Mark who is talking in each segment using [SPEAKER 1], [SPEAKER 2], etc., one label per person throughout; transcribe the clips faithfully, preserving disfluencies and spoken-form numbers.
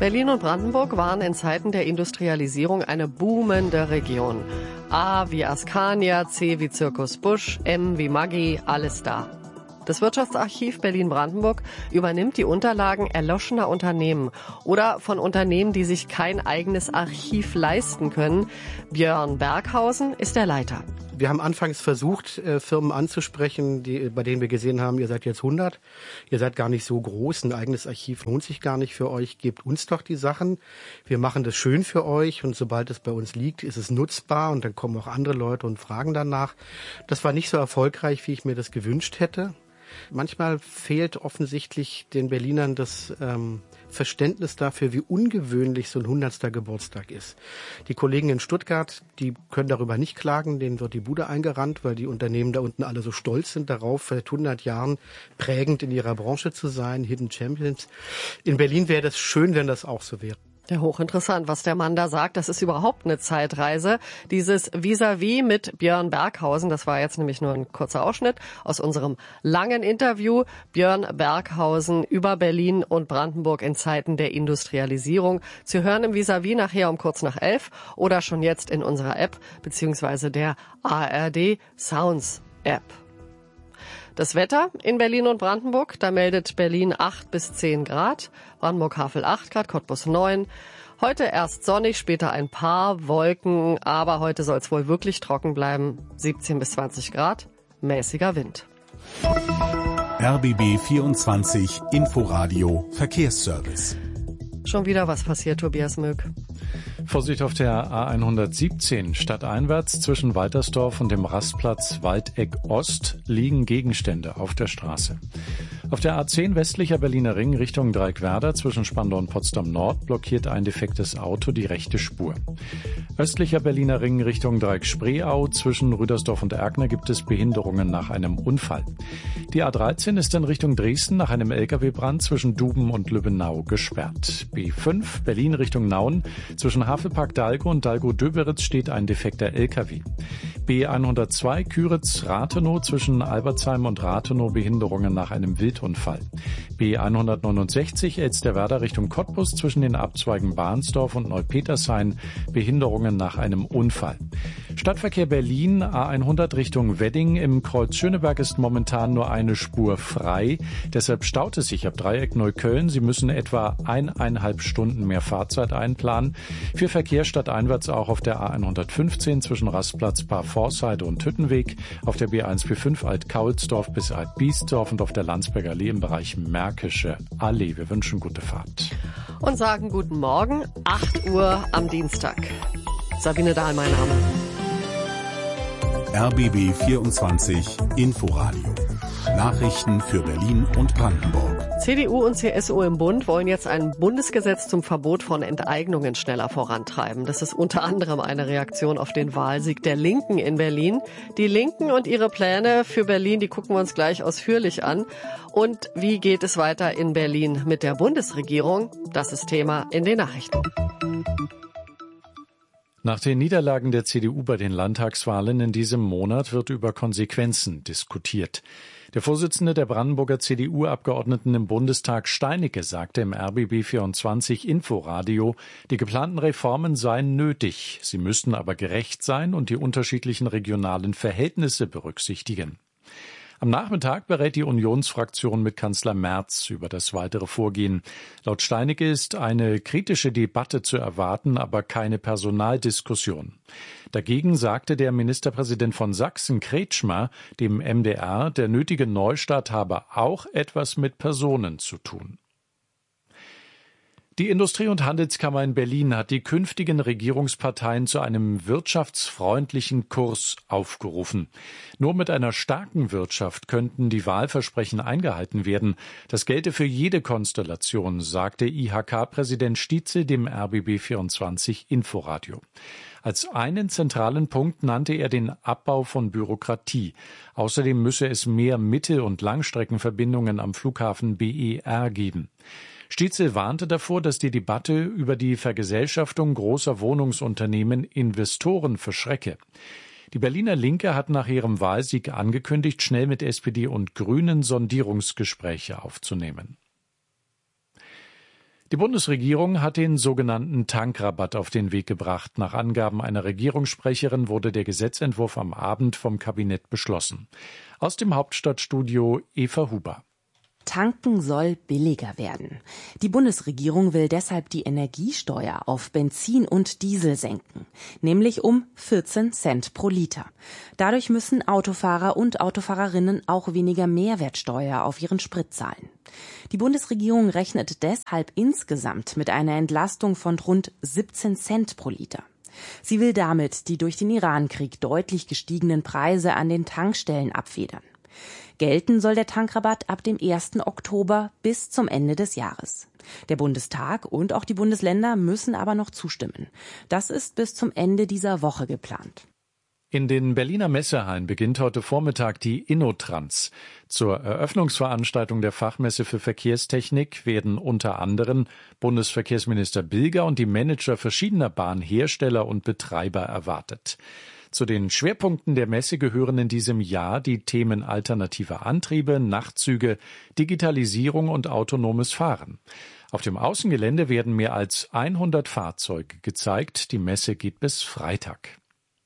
[SPEAKER 1] Berlin und Brandenburg waren in Zeiten der Industrialisierung eine boomende Region. A wie Askania, C wie Zirkus Busch, M wie Maggi, alles da. Das Wirtschaftsarchiv Berlin-Brandenburg übernimmt die Unterlagen erloschener Unternehmen oder von Unternehmen, die sich kein eigenes Archiv leisten können. Björn Berghausen ist der Leiter.
[SPEAKER 2] Wir haben anfangs versucht, Firmen anzusprechen, die, bei denen wir gesehen haben, ihr seid jetzt hundert, ihr seid gar nicht so groß, ein eigenes Archiv lohnt sich gar nicht für euch, gebt uns doch die Sachen, wir machen das schön für euch und sobald es bei uns liegt, ist es nutzbar und dann kommen auch andere Leute und fragen danach. Das war nicht so erfolgreich, wie ich mir das gewünscht hätte. Manchmal fehlt offensichtlich den Berlinern das ähm, Verständnis dafür, wie ungewöhnlich so ein hundertster Geburtstag ist. Die Kollegen in Stuttgart, die können darüber nicht klagen, denen wird die Bude eingerannt, weil die Unternehmen da unten alle so stolz sind darauf, seit hundert Jahren prägend in ihrer Branche zu sein, Hidden Champions. In Berlin wäre das schön, wenn das auch so wäre.
[SPEAKER 1] Ja, hochinteressant, was der Mann da sagt. Das ist überhaupt eine Zeitreise. Dieses Vis-à-vis mit Björn Berghausen, das war jetzt nämlich nur ein kurzer Ausschnitt aus unserem langen Interview. Björn Berghausen über Berlin und Brandenburg in Zeiten der Industrialisierung. Zu hören im Vis-à-vis nachher um kurz nach elf oder schon jetzt in unserer App beziehungsweise der A R D Sounds App. Das Wetter in Berlin und Brandenburg, da meldet Berlin acht bis zehn Grad, Brandenburg-Havel acht Grad, Cottbus neun. Heute erst sonnig, später ein paar Wolken, aber heute soll es wohl wirklich trocken bleiben, siebzehn bis zwanzig Grad, mäßiger Wind.
[SPEAKER 3] R B B vierundzwanzig Inforadio Verkehrsservice.
[SPEAKER 1] Schon wieder was passiert, Tobias Möck.
[SPEAKER 4] Vorsicht auf der A hundertsiebzehn stadteinwärts zwischen Waltersdorf und dem Rastplatz Waldeck Ost liegen Gegenstände auf der Straße. Auf der A zehn westlicher Berliner Ring Richtung Dreieckwerder zwischen Spandau und Potsdam Nord blockiert ein defektes Auto die rechte Spur. Östlicher Berliner Ring Richtung Dreieck Spreeau zwischen Rüdersdorf und Erkner gibt es Behinderungen nach einem Unfall. Die A dreizehn ist in Richtung Dresden nach einem L K W-Brand zwischen Duben und Lübbenau gesperrt. B fünf Berlin Richtung Nauen zwischen Havelpark Dalgo und Dalgo-Döberitz steht ein defekter L K W. B hundertzwei Küritz-Rathenow zwischen Albertsheim und Rathenow Behinderungen nach einem Wildunfall. B hundertneunundsechzig Elsterwerda Richtung Cottbus zwischen den Abzweigen Bahnsdorf und Neupetershain Behinderungen nach einem Unfall. Stadtverkehr Berlin A hundert Richtung Wedding. Im Kreuz Schöneberg ist momentan nur eine Spur frei. Deshalb staut es sich ab Dreieck Neukölln. Sie müssen etwa eineinhalb Stunden mehr Fahrzeit einplanen. Für Verkehr stadteinwärts auch auf der A hundertfünfzehn zwischen Rastplatz Paar-Vorsheide und Hüttenweg, auf der B eins vier fünf Alt-Kaulsdorf bis Alt-Biesdorf und auf der Landsberger Allee im Bereich Märkische Allee. Wir wünschen gute Fahrt.
[SPEAKER 1] Und sagen guten Morgen, acht Uhr am Dienstag. Sabine Dahl, mein Name.
[SPEAKER 3] R B B vierundzwanzig Inforadio. Nachrichten für Berlin und Brandenburg.
[SPEAKER 1] C D U und C S U im Bund wollen jetzt ein Bundesgesetz zum Verbot von Enteignungen schneller vorantreiben. Das ist unter anderem eine Reaktion auf den Wahlsieg der Linken in Berlin. Die Linken und ihre Pläne für Berlin, die gucken wir uns gleich ausführlich an. Und wie geht es weiter in Berlin mit der Bundesregierung? Das ist Thema in den Nachrichten.
[SPEAKER 4] Nach den Niederlagen der C D U bei den Landtagswahlen in diesem Monat wird über Konsequenzen diskutiert. Der Vorsitzende der Brandenburger C D U-Abgeordneten im Bundestag, Steinecke, sagte im R B B vierundzwanzig Inforadio, die geplanten Reformen seien nötig. Sie müssten aber gerecht sein und die unterschiedlichen regionalen Verhältnisse berücksichtigen. Am Nachmittag berät die Unionsfraktion mit Kanzler Merz über das weitere Vorgehen. Laut Steinecke ist eine kritische Debatte zu erwarten, aber keine Personaldiskussion. Dagegen sagte der Ministerpräsident von Sachsen, Kretschmer, dem M D R, der nötige Neustart habe auch etwas mit Personen zu tun. Die Industrie- und Handelskammer in Berlin hat die künftigen Regierungsparteien zu einem wirtschaftsfreundlichen Kurs aufgerufen. Nur mit einer starken Wirtschaft könnten die Wahlversprechen eingehalten werden. Das gelte für jede Konstellation, sagte I H K-Präsident Stietze dem R B B vierundzwanzig Inforadio. Als einen zentralen Punkt nannte er den Abbau von Bürokratie. Außerdem müsse es mehr Mittel- und Langstreckenverbindungen am Flughafen B E R geben. Stietze warnte davor, dass die Debatte über die Vergesellschaftung großer Wohnungsunternehmen Investoren verschrecke. Die Berliner Linke hat nach ihrem Wahlsieg angekündigt, schnell mit S P D und Grünen Sondierungsgespräche aufzunehmen. Die Bundesregierung hat den sogenannten Tankrabatt auf den Weg gebracht. Nach Angaben einer Regierungssprecherin wurde der Gesetzentwurf am Abend vom Kabinett beschlossen. Aus dem Hauptstadtstudio Eva Huber.
[SPEAKER 5] Tanken soll billiger werden. Die Bundesregierung will deshalb die Energiesteuer auf Benzin und Diesel senken, nämlich um vierzehn Cent pro Liter. Dadurch müssen Autofahrer und Autofahrerinnen auch weniger Mehrwertsteuer auf ihren Sprit zahlen. Die Bundesregierung rechnet deshalb insgesamt mit einer Entlastung von rund siebzehn Cent pro Liter. Sie will damit die durch den Irankrieg deutlich gestiegenen Preise an den Tankstellen abfedern. Gelten soll der Tankrabatt ab dem ersten Oktober bis zum Ende des Jahres. Der Bundestag und auch die Bundesländer müssen aber noch zustimmen. Das ist bis zum Ende dieser Woche geplant.
[SPEAKER 4] In den Berliner Messehallen beginnt heute Vormittag die InnoTrans. Zur Eröffnungsveranstaltung der Fachmesse für Verkehrstechnik werden unter anderem Bundesverkehrsminister Bilger und die Manager verschiedener Bahnhersteller und Betreiber erwartet. Zu den Schwerpunkten der Messe gehören in diesem Jahr die Themen alternative Antriebe, Nachtzüge, Digitalisierung und autonomes Fahren. Auf dem Außengelände werden mehr als hundert Fahrzeuge gezeigt. Die Messe geht bis Freitag.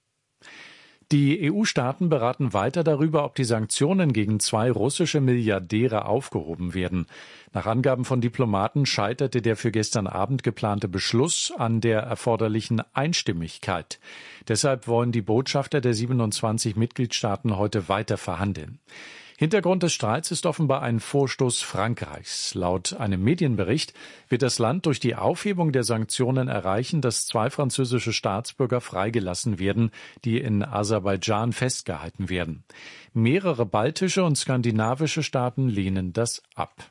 [SPEAKER 4] Die E U-Staaten beraten weiter darüber, ob die Sanktionen gegen zwei russische Milliardäre aufgehoben werden. Nach Angaben von Diplomaten scheiterte der für gestern Abend geplante Beschluss an der erforderlichen Einstimmigkeit. Deshalb wollen die Botschafter der siebenundzwanzig Mitgliedstaaten heute weiter verhandeln. Hintergrund des Streits ist offenbar ein Vorstoß Frankreichs. Laut einem Medienbericht wird das Land durch die Aufhebung der Sanktionen erreichen, dass zwei französische Staatsbürger freigelassen werden, die in Aserbaidschan festgehalten werden. Mehrere baltische und skandinavische Staaten lehnen das ab.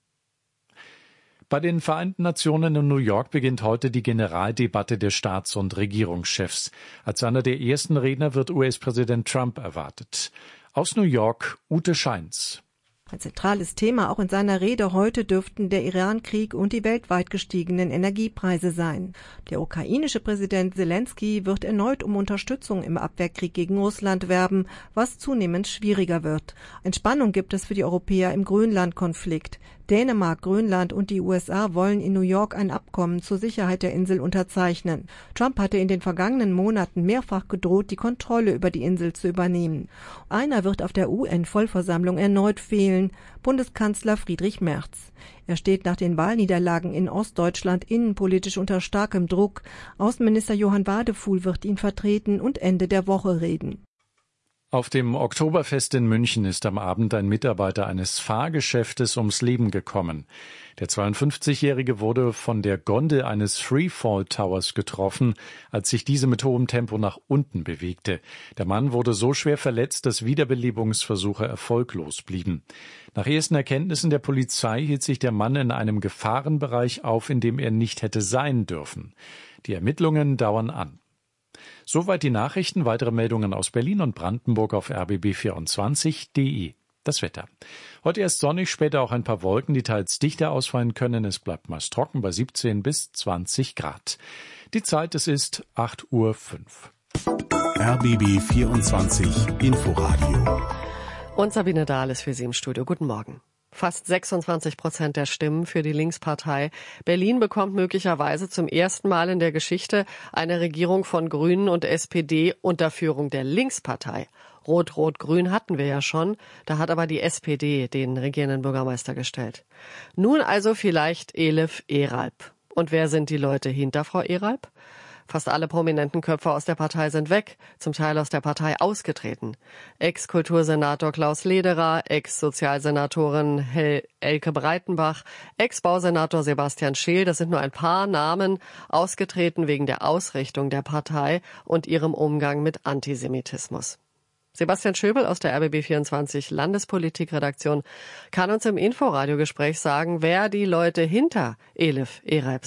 [SPEAKER 4] Bei den Vereinten Nationen in New York beginnt heute die Generaldebatte der Staats- und Regierungschefs. Als einer der ersten Redner wird U S-Präsident Trump erwartet. Aus New York, Ute Scheins.
[SPEAKER 6] Ein zentrales Thema auch in seiner Rede heute dürften der Irankrieg und die weltweit gestiegenen Energiepreise sein. Der ukrainische Präsident Selensky wird erneut um Unterstützung im Abwehrkrieg gegen Russland werben, was zunehmend schwieriger wird. Entspannung gibt es für die Europäer im Grönland-Konflikt. Dänemark, Grönland und die U S A wollen in New York ein Abkommen zur Sicherheit der Insel unterzeichnen. Trump hatte in den vergangenen Monaten mehrfach gedroht, die Kontrolle über die Insel zu übernehmen. Einer wird auf der U N-Vollversammlung erneut fehlen, Bundeskanzler Friedrich Merz. Er steht nach den Wahlniederlagen in Ostdeutschland innenpolitisch unter starkem Druck. Außenminister Johann Wadefuhl wird ihn vertreten und Ende der Woche reden.
[SPEAKER 4] Auf dem Oktoberfest in München ist am Abend ein Mitarbeiter eines Fahrgeschäftes ums Leben gekommen. Der zweiundfünfzigjährige wurde von der Gondel eines Freefall Towers getroffen, als sich diese mit hohem Tempo nach unten bewegte. Der Mann wurde so schwer verletzt, dass Wiederbelebungsversuche erfolglos blieben. Nach ersten Erkenntnissen der Polizei hielt sich der Mann in einem Gefahrenbereich auf, in dem er nicht hätte sein dürfen. Die Ermittlungen dauern an. Soweit die Nachrichten. Weitere Meldungen aus Berlin und Brandenburg auf r b b vierundzwanzig punkt d e. Das Wetter. Heute erst sonnig, später auch ein paar Wolken, die teils dichter ausfallen können. Es bleibt meist trocken bei siebzehn bis zwanzig Grad. Die Zeit, es ist acht Uhr fünf.
[SPEAKER 3] R B B vierundzwanzig Inforadio.
[SPEAKER 1] Und Sabine Dahl ist für Sie im Studio. Guten Morgen. Fast sechsundzwanzig Prozent der Stimmen für die Linkspartei. Berlin bekommt möglicherweise zum ersten Mal in der Geschichte eine Regierung von Grünen und S P D unter Führung der Linkspartei. Rot-Rot-Grün hatten wir ja schon, da hat aber die S P D den regierenden Bürgermeister gestellt. Nun also vielleicht Elif Eralp. Und wer sind die Leute hinter Frau Eralp? Fast alle prominenten Köpfe aus der Partei sind weg, zum Teil aus der Partei ausgetreten. Ex-Kultursenator Klaus Lederer, Ex-Sozialsenatorin Hel- Elke Breitenbach, Ex-Bausenator Sebastian Scheel, das sind nur ein paar Namen, ausgetreten wegen der Ausrichtung der Partei und ihrem Umgang mit Antisemitismus. Sebastian Schöbel aus der R B B vierundzwanzig Landespolitikredaktion kann uns im Inforadiogespräch sagen, wer die Leute hinter Elif Eralp sind.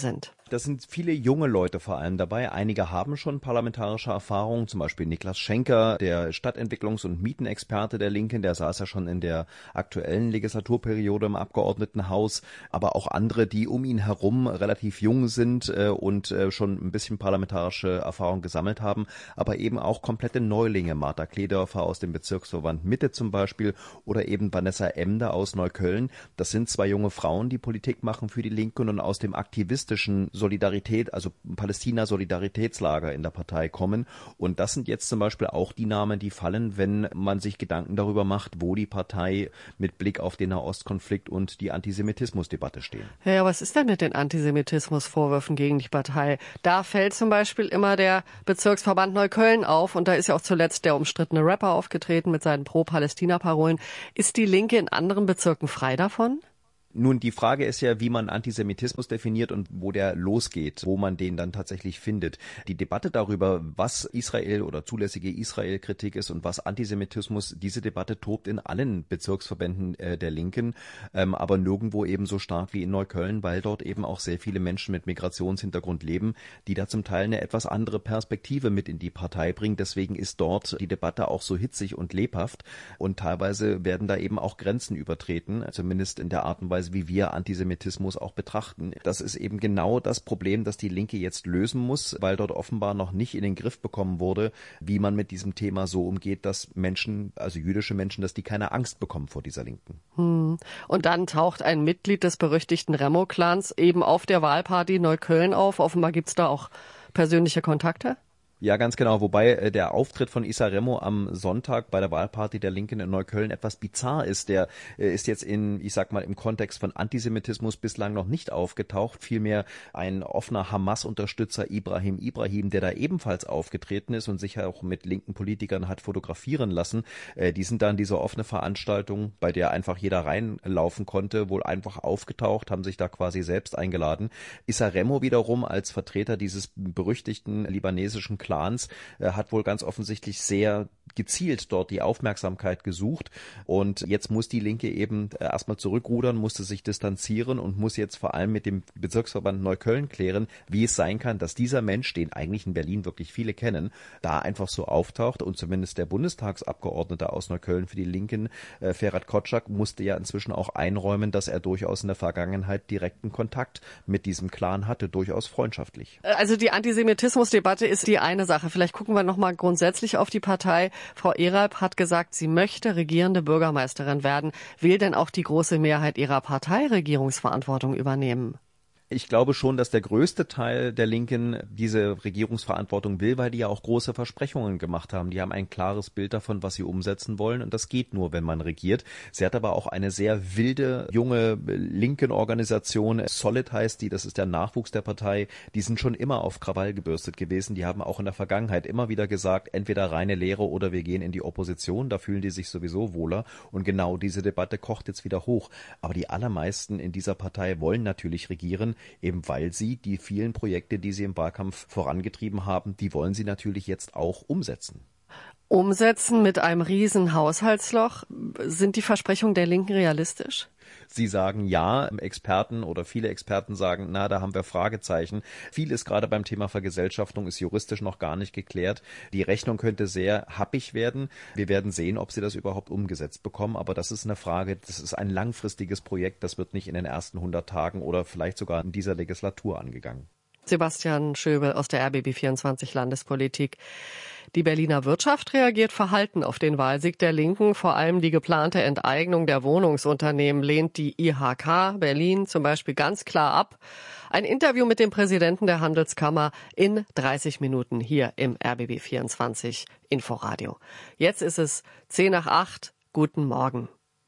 [SPEAKER 7] Da sind viele junge Leute vor allem dabei. Einige haben schon parlamentarische Erfahrung, zum Beispiel Niklas Schenker, der Stadtentwicklungs- und Mietenexperte der Linken, der saß ja schon in der aktuellen Legislaturperiode im Abgeordnetenhaus, aber auch andere, die um ihn herum relativ jung sind äh, und äh, schon ein bisschen parlamentarische Erfahrung gesammelt haben, aber eben auch komplette Neulinge, Martha Kledörfer aus dem Bezirksverband Mitte zum Beispiel oder eben Vanessa Emder aus Neukölln. Das sind zwei junge Frauen, die Politik machen für die Linken und aus dem aktivistischen Solidarität, also Palästina-Solidaritätslager in der Partei kommen. Und das sind jetzt zum Beispiel auch die Namen, die fallen, wenn man sich Gedanken darüber macht, wo die Partei mit Blick auf den Nahostkonflikt und die Antisemitismusdebatte stehen.
[SPEAKER 1] Ja, was ist denn mit den Antisemitismusvorwürfen gegen die Partei? Da fällt zum Beispiel immer der Bezirksverband Neukölln auf und da ist ja auch zuletzt der umstrittene Rapper aufgetreten mit seinen Pro-Palästina-Parolen. Ist die Linke in anderen Bezirken frei davon?
[SPEAKER 7] Nun, die Frage ist ja, wie man Antisemitismus definiert und wo der losgeht, wo man den dann tatsächlich findet. Die Debatte darüber, was Israel oder zulässige Israel-Kritik ist und was Antisemitismus, diese Debatte tobt in allen Bezirksverbänden äh, der Linken, ähm, aber nirgendwo eben so stark wie in Neukölln, weil dort eben auch sehr viele Menschen mit Migrationshintergrund leben, die da zum Teil eine etwas andere Perspektive mit in die Partei bringen. Deswegen ist dort die Debatte auch so hitzig und lebhaft und teilweise werden da eben auch Grenzen übertreten, zumindest in der Art und Weise, wie wir Antisemitismus auch betrachten. Das ist eben genau das Problem, das die Linke jetzt lösen muss, weil dort offenbar noch nicht in den Griff bekommen wurde, wie man mit diesem Thema so umgeht, dass Menschen, also jüdische Menschen, dass die keine Angst bekommen vor dieser Linken.
[SPEAKER 1] Hm. Und dann taucht ein Mitglied des berüchtigten Remo-Clans eben auf der Wahlparty Neukölln auf. Offenbar gibt es da auch persönliche Kontakte?
[SPEAKER 7] Ja, ganz genau. Wobei äh, der Auftritt von Issa Remo am Sonntag bei der Wahlparty der Linken in Neukölln etwas bizarr ist. Der äh, ist jetzt in, ich sag mal, im Kontext von Antisemitismus bislang noch nicht aufgetaucht. Vielmehr ein offener Hamas-Unterstützer Ibrahim Ibrahim, der da ebenfalls aufgetreten ist und sich auch mit linken Politikern hat fotografieren lassen. Äh, die sind dann diese offene Veranstaltung, bei der einfach jeder reinlaufen konnte, wohl einfach aufgetaucht, haben sich da quasi selbst eingeladen. Issa Remo wiederum als Vertreter dieses berüchtigten libanesischen Clans äh, hat wohl ganz offensichtlich sehr gezielt dort die Aufmerksamkeit gesucht und jetzt muss die Linke eben äh, erstmal zurückrudern, musste sich distanzieren und muss jetzt vor allem mit dem Bezirksverband Neukölln klären, wie es sein kann, dass dieser Mensch, den eigentlich in Berlin wirklich viele kennen, da einfach so auftaucht und zumindest der Bundestagsabgeordnete aus Neukölln für die Linken, äh, Ferhat Kotschak, musste ja inzwischen auch einräumen, dass er durchaus in der Vergangenheit direkten Kontakt mit diesem Clan hatte, durchaus freundschaftlich.
[SPEAKER 1] Also die Antisemitismusdebatte ist die eine Sache. Vielleicht gucken wir noch mal grundsätzlich auf die Partei. Frau Eralb hat gesagt, sie möchte regierende Bürgermeisterin werden. Will denn auch die große Mehrheit ihrer Partei Regierungsverantwortung übernehmen?
[SPEAKER 7] Ich glaube schon, dass der größte Teil der Linken diese Regierungsverantwortung will, weil die ja auch große Versprechungen gemacht haben. Die haben ein klares Bild davon, was sie umsetzen wollen und das geht nur, wenn man regiert. Sie hat aber auch eine sehr wilde, junge linken Organisation, Solid heißt die, das ist der Nachwuchs der Partei, die sind schon immer auf Krawall gebürstet gewesen. Die haben auch in der Vergangenheit immer wieder gesagt, entweder reine Lehre oder wir gehen in die Opposition, da fühlen die sich sowieso wohler und genau diese Debatte kocht jetzt wieder hoch. Aber die allermeisten in dieser Partei wollen natürlich regieren, eben weil sie die vielen Projekte, die sie im Wahlkampf vorangetrieben haben, die wollen sie natürlich jetzt auch umsetzen.
[SPEAKER 1] Umsetzen mit einem riesen Haushaltsloch. Sind die Versprechungen der Linken realistisch?
[SPEAKER 7] Sie sagen ja, Experten oder viele Experten sagen, na, da haben wir Fragezeichen. Vieles gerade beim Thema Vergesellschaftung ist juristisch noch gar nicht geklärt. Die Rechnung könnte sehr happig werden. Wir werden sehen, ob sie das überhaupt umgesetzt bekommen. Aber das ist eine Frage, das ist ein langfristiges Projekt. Das wird nicht in den ersten hundert Tagen oder vielleicht sogar in dieser Legislatur angegangen.
[SPEAKER 1] Sebastian Schöbel aus der R B B vierundzwanzig Landespolitik. Die Berliner Wirtschaft reagiert verhalten auf den Wahlsieg der Linken. Vor allem die geplante Enteignung der Wohnungsunternehmen lehnt die I H K Berlin zum Beispiel ganz klar ab. Ein Interview mit dem Präsidenten der Handelskammer in dreißig Minuten hier im R B B vierundzwanzig Inforadio. Jetzt ist es zehn nach acht. Guten Morgen.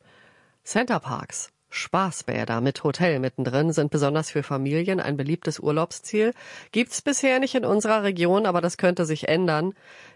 [SPEAKER 1] Centerparks. Spaßbäder mit Hotel mittendrin sind besonders für Familien ein beliebtes Urlaubsziel. Gibt's bisher nicht in unserer Region, aber das könnte sich ändern.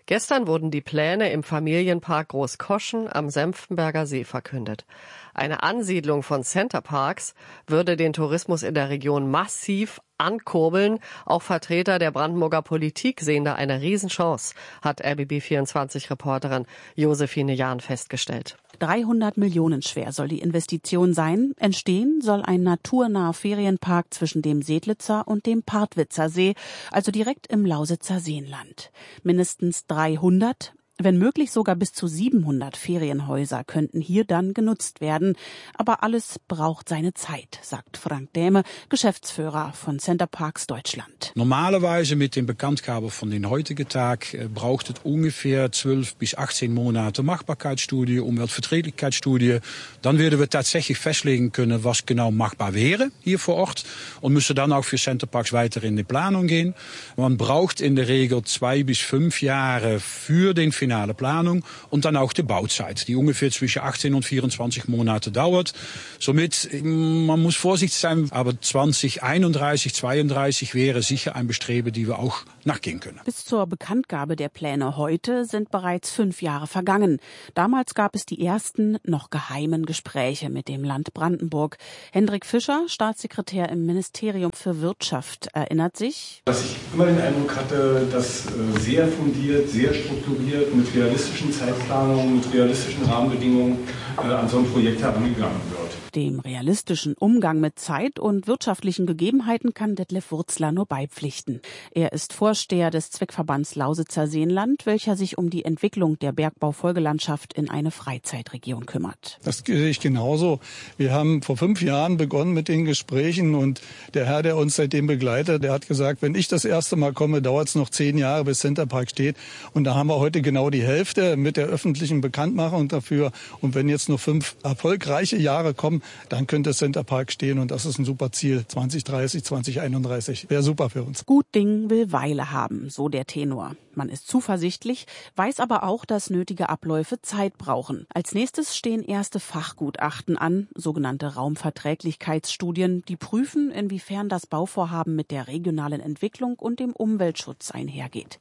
[SPEAKER 1] Gestern wurden die Pläne im Familienpark Großkoschen am Senftenberger See verkündet. Eine Ansiedlung von Centerparks würde den Tourismus in der Region massiv ankurbeln. Auch Vertreter der Brandenburger Politik sehen da eine Riesenchance, hat R B B vierundzwanzig-Reporterin Josephine Jahn festgestellt.
[SPEAKER 8] dreihundert Millionen schwer soll die Investition sein. Entstehen soll ein naturnaher Ferienpark zwischen dem Sedlitzer und dem Partwitzer See, also direkt im Lausitzer Seenland. Mindestens dreihundert, wenn möglich sogar bis zu siebenhundert Ferienhäuser könnten hier dann genutzt werden. Aber alles braucht seine Zeit, sagt Frank Däme, Geschäftsführer von Centerparks Deutschland.
[SPEAKER 9] Normalerweise mit dem Bekanntgabe von den heutigen Tag äh, braucht es ungefähr zwölf bis achtzehn Monate Machbarkeitsstudie, Umweltverträglichkeitsstudie. Dann werden wir tatsächlich festlegen können, was genau machbar wäre hier vor Ort und müssen dann auch für Centerparks weiter in die Planung gehen. Man braucht in der Regel zwei bis fünf Jahre für den finale Planung und dann auch die Bauzeit, die ungefähr zwischen achtzehn und vierundzwanzig Monate dauert. Somit, man muss vorsichtig sein, aber zwanzig einunddreißig, zweiunddreißig wäre sicher ein Bestreben, die wir auch nachgehen können.
[SPEAKER 8] Bis zur Bekanntgabe der Pläne heute sind bereits fünf Jahre vergangen. Damals gab es die ersten, noch geheimen Gespräche mit dem Land Brandenburg. Hendrik Fischer, Staatssekretär im Ministerium für Wirtschaft, erinnert sich,
[SPEAKER 10] dass ich immer den Eindruck hatte, dass sehr fundiert, sehr strukturiert, mit realistischen Zeitplanungen, mit realistischen Rahmenbedingungen äh, an so ein Projekt herangegangen wird.
[SPEAKER 8] Dem realistischen Umgang mit Zeit und wirtschaftlichen Gegebenheiten kann Detlef Wurzler nur beipflichten. Er ist Vorsteher des Zweckverbands Lausitzer Seenland, welcher sich um die Entwicklung der Bergbaufolgelandschaft in eine Freizeitregion kümmert.
[SPEAKER 11] Das sehe ich genauso. Wir haben vor fünf Jahren begonnen mit den Gesprächen und der Herr, der uns seitdem begleitet, der hat gesagt, wenn ich das erste Mal komme, dauert es noch zehn Jahre, bis Centerpark steht. Und da haben wir heute genau die Hälfte mit der öffentlichen Bekanntmachung dafür. Und wenn jetzt noch fünf erfolgreiche Jahre kommen, dann könnte Centerpark stehen und das ist ein super Ziel. zwanzig dreißig, zwanzig einunddreißig wäre super für uns.
[SPEAKER 8] Gut Ding will Weile haben, so der Tenor. Man ist zuversichtlich, weiß aber auch, dass nötige Abläufe Zeit brauchen. Als nächstes stehen erste Fachgutachten an, sogenannte Raumverträglichkeitsstudien, die prüfen, inwiefern das Bauvorhaben mit der regionalen Entwicklung und dem Umweltschutz einhergeht.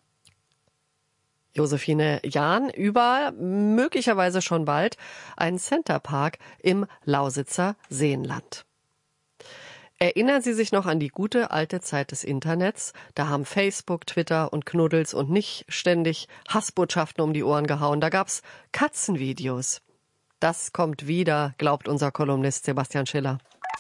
[SPEAKER 1] Josephine Jahn, überall, möglicherweise schon bald, ein Centerpark im Lausitzer Seenland. Erinnern Sie sich noch an die gute alte Zeit des Internets? Da haben Facebook, Twitter und Knuddels und nicht ständig Hassbotschaften um die Ohren gehauen. Da gab's Katzenvideos. Das kommt wieder, glaubt unser Kolumnist Sebastian Schiller.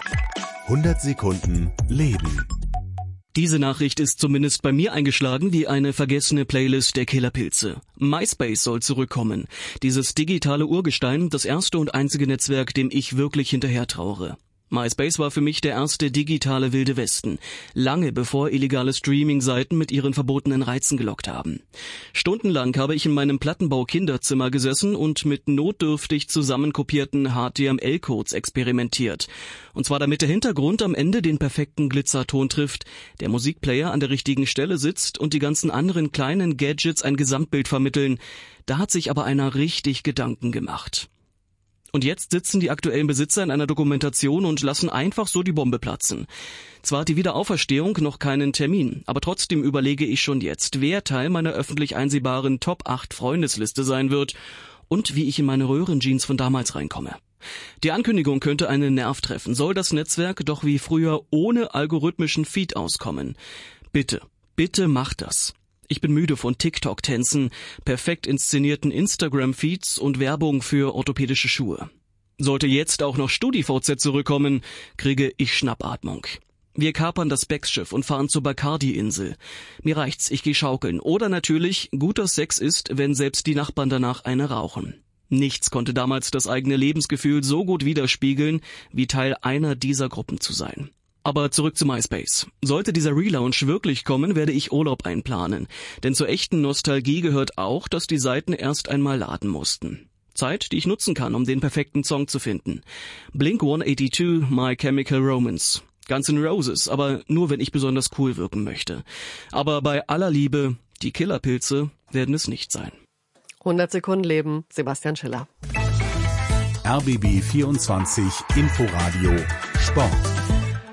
[SPEAKER 3] hundert Sekunden Leben.
[SPEAKER 12] Diese Nachricht ist zumindest bei mir eingeschlagen wie eine vergessene Playlist der Killerpilze. MySpace soll zurückkommen. Dieses digitale Urgestein, das erste und einzige Netzwerk, dem ich wirklich hinterher trauere. MySpace war für mich der erste digitale Wilde Westen, lange bevor illegale Streaming-Seiten mit ihren verbotenen Reizen gelockt haben. Stundenlang habe ich in meinem Plattenbau-Kinderzimmer gesessen und mit notdürftig zusammenkopierten H T M L-Codes experimentiert. Und zwar damit der Hintergrund am Ende den perfekten Glitzerton trifft, der Musikplayer an der richtigen Stelle sitzt und die ganzen anderen kleinen Gadgets ein Gesamtbild vermitteln. Da hat sich aber einer richtig Gedanken gemacht. Und jetzt sitzen die aktuellen Besitzer in einer Dokumentation und lassen einfach so die Bombe platzen. Zwar hat die Wiederauferstehung noch keinen Termin, aber trotzdem überlege ich schon jetzt, wer Teil meiner öffentlich einsehbaren Top acht Freundesliste sein wird und wie ich in meine Röhrenjeans von damals reinkomme. Die Ankündigung könnte einen Nerv treffen. Soll das Netzwerk doch wie früher ohne algorithmischen Feed auskommen? Bitte, bitte macht das. Ich bin müde von TikTok-Tänzen, perfekt inszenierten Instagram-Feeds und Werbung für orthopädische Schuhe. Sollte jetzt auch noch StudiVZ zurückkommen, kriege ich Schnappatmung. Wir kapern das Becks-Schiff und fahren zur Bacardi-Insel. Mir reicht's, ich geh schaukeln. Oder natürlich, guter Sex ist, wenn selbst die Nachbarn danach eine rauchen. Nichts konnte damals das eigene Lebensgefühl so gut widerspiegeln, wie Teil einer dieser Gruppen zu sein. Aber zurück zu MySpace. Sollte dieser Relaunch wirklich kommen, werde ich Urlaub einplanen. Denn zur echten Nostalgie gehört auch, dass die Seiten erst einmal laden mussten. Zeit, die ich nutzen kann, um den perfekten Song zu finden. Blink one eighty-two, My Chemical Romance. Guns N' Roses, aber nur, wenn ich besonders cool wirken möchte. Aber bei aller Liebe, die Killerpilze werden es nicht sein.
[SPEAKER 1] hundert Sekunden Leben, Sebastian Schiller.
[SPEAKER 3] R B B vierundzwanzig Inforadio Sport.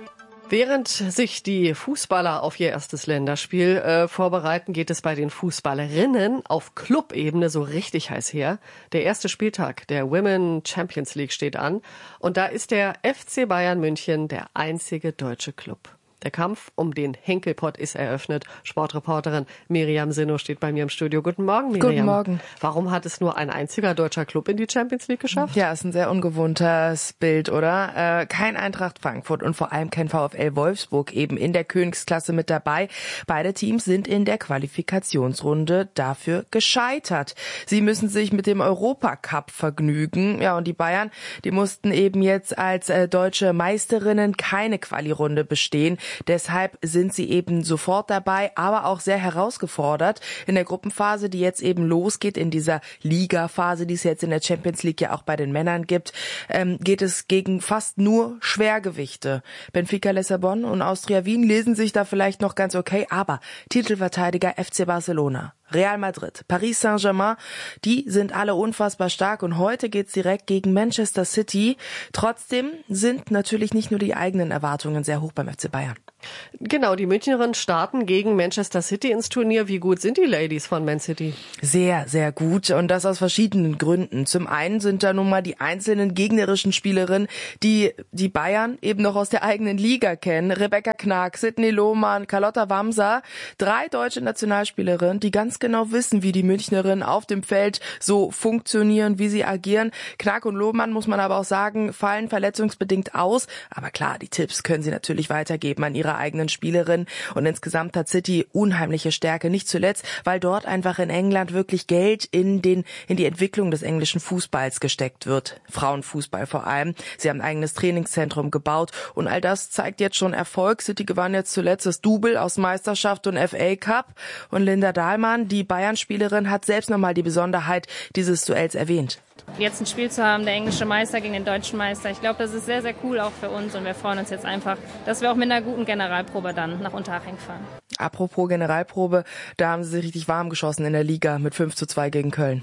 [SPEAKER 1] Während sich die Fußballer auf ihr erstes Länderspiel äh, vorbereiten, geht es bei den Fußballerinnen auf Clubebene so richtig heiß her. Der erste Spieltag der Women Champions League steht an und da ist der F C Bayern München der einzige deutsche Club. Der Kampf um den Henkelpott ist eröffnet. Sportreporterin Miriam Sinno steht bei mir im Studio. Guten Morgen, Miriam.
[SPEAKER 13] Guten Morgen.
[SPEAKER 1] Warum hat es nur ein einziger deutscher Club in die Champions League geschafft?
[SPEAKER 13] Ja, ist ein sehr ungewohntes Bild, oder? Äh, kein Eintracht Frankfurt und vor allem kein VfL Wolfsburg eben in der Königsklasse mit dabei. Beide Teams sind in der Qualifikationsrunde dafür gescheitert. Sie müssen sich mit dem Europacup vergnügen. Ja, und die Bayern, die mussten eben jetzt als äh, deutsche Meisterinnen keine Quali-Runde bestehen. Deshalb sind sie eben sofort dabei, aber auch sehr herausgefordert. In der Gruppenphase, die jetzt eben losgeht, in dieser Liga-Phase, die es jetzt in der Champions League ja auch bei den Männern gibt, ähm, geht es gegen fast nur Schwergewichte. Benfica Lissabon und Austria Wien lesen sich da vielleicht noch ganz okay, aber Titelverteidiger F C Barcelona, Real Madrid, Paris Saint-Germain, die sind alle unfassbar stark und heute geht's direkt gegen Manchester City. Trotzdem sind natürlich nicht nur die eigenen Erwartungen sehr hoch beim F C Bayern.
[SPEAKER 1] Genau, die Münchnerinnen starten gegen Manchester City ins Turnier. Wie gut sind die Ladies von Man City?
[SPEAKER 13] Sehr, sehr gut und das aus verschiedenen Gründen. Zum einen sind da nun mal die einzelnen gegnerischen Spielerinnen, die die Bayern eben noch aus der eigenen Liga kennen. Rebecca Knag, Sydney Lohmann, Carlotta Wamser, drei deutsche Nationalspielerinnen, die ganz genau wissen, wie die Münchnerinnen auf dem Feld so funktionieren, wie sie agieren. Knag und Lohmann, muss man aber auch sagen, fallen verletzungsbedingt aus. Aber klar, die Tipps können sie natürlich weitergeben an ihre eigenen Spielerinnen. Und insgesamt hat City unheimliche Stärke. Nicht zuletzt, weil dort einfach in England wirklich Geld in den in die Entwicklung des englischen Fußballs gesteckt wird. Frauenfußball vor allem. Sie haben ein eigenes Trainingszentrum gebaut. Und all das zeigt jetzt schon Erfolg. City gewann jetzt zuletzt das Double aus Meisterschaft und F A Cup. Und Linda Dahlmann, die Bayern-Spielerin, hat selbst nochmal die Besonderheit dieses Duells erwähnt.
[SPEAKER 14] Jetzt ein Spiel zu haben, der englische Meister gegen den deutschen Meister, ich glaube, das ist sehr, sehr cool auch für uns und wir freuen uns jetzt einfach, dass wir auch mit einer guten Generalprobe dann nach Unterhaching fahren.
[SPEAKER 13] Apropos Generalprobe, da haben sie sich richtig warm geschossen in der Liga mit fünf zu zwei gegen Köln.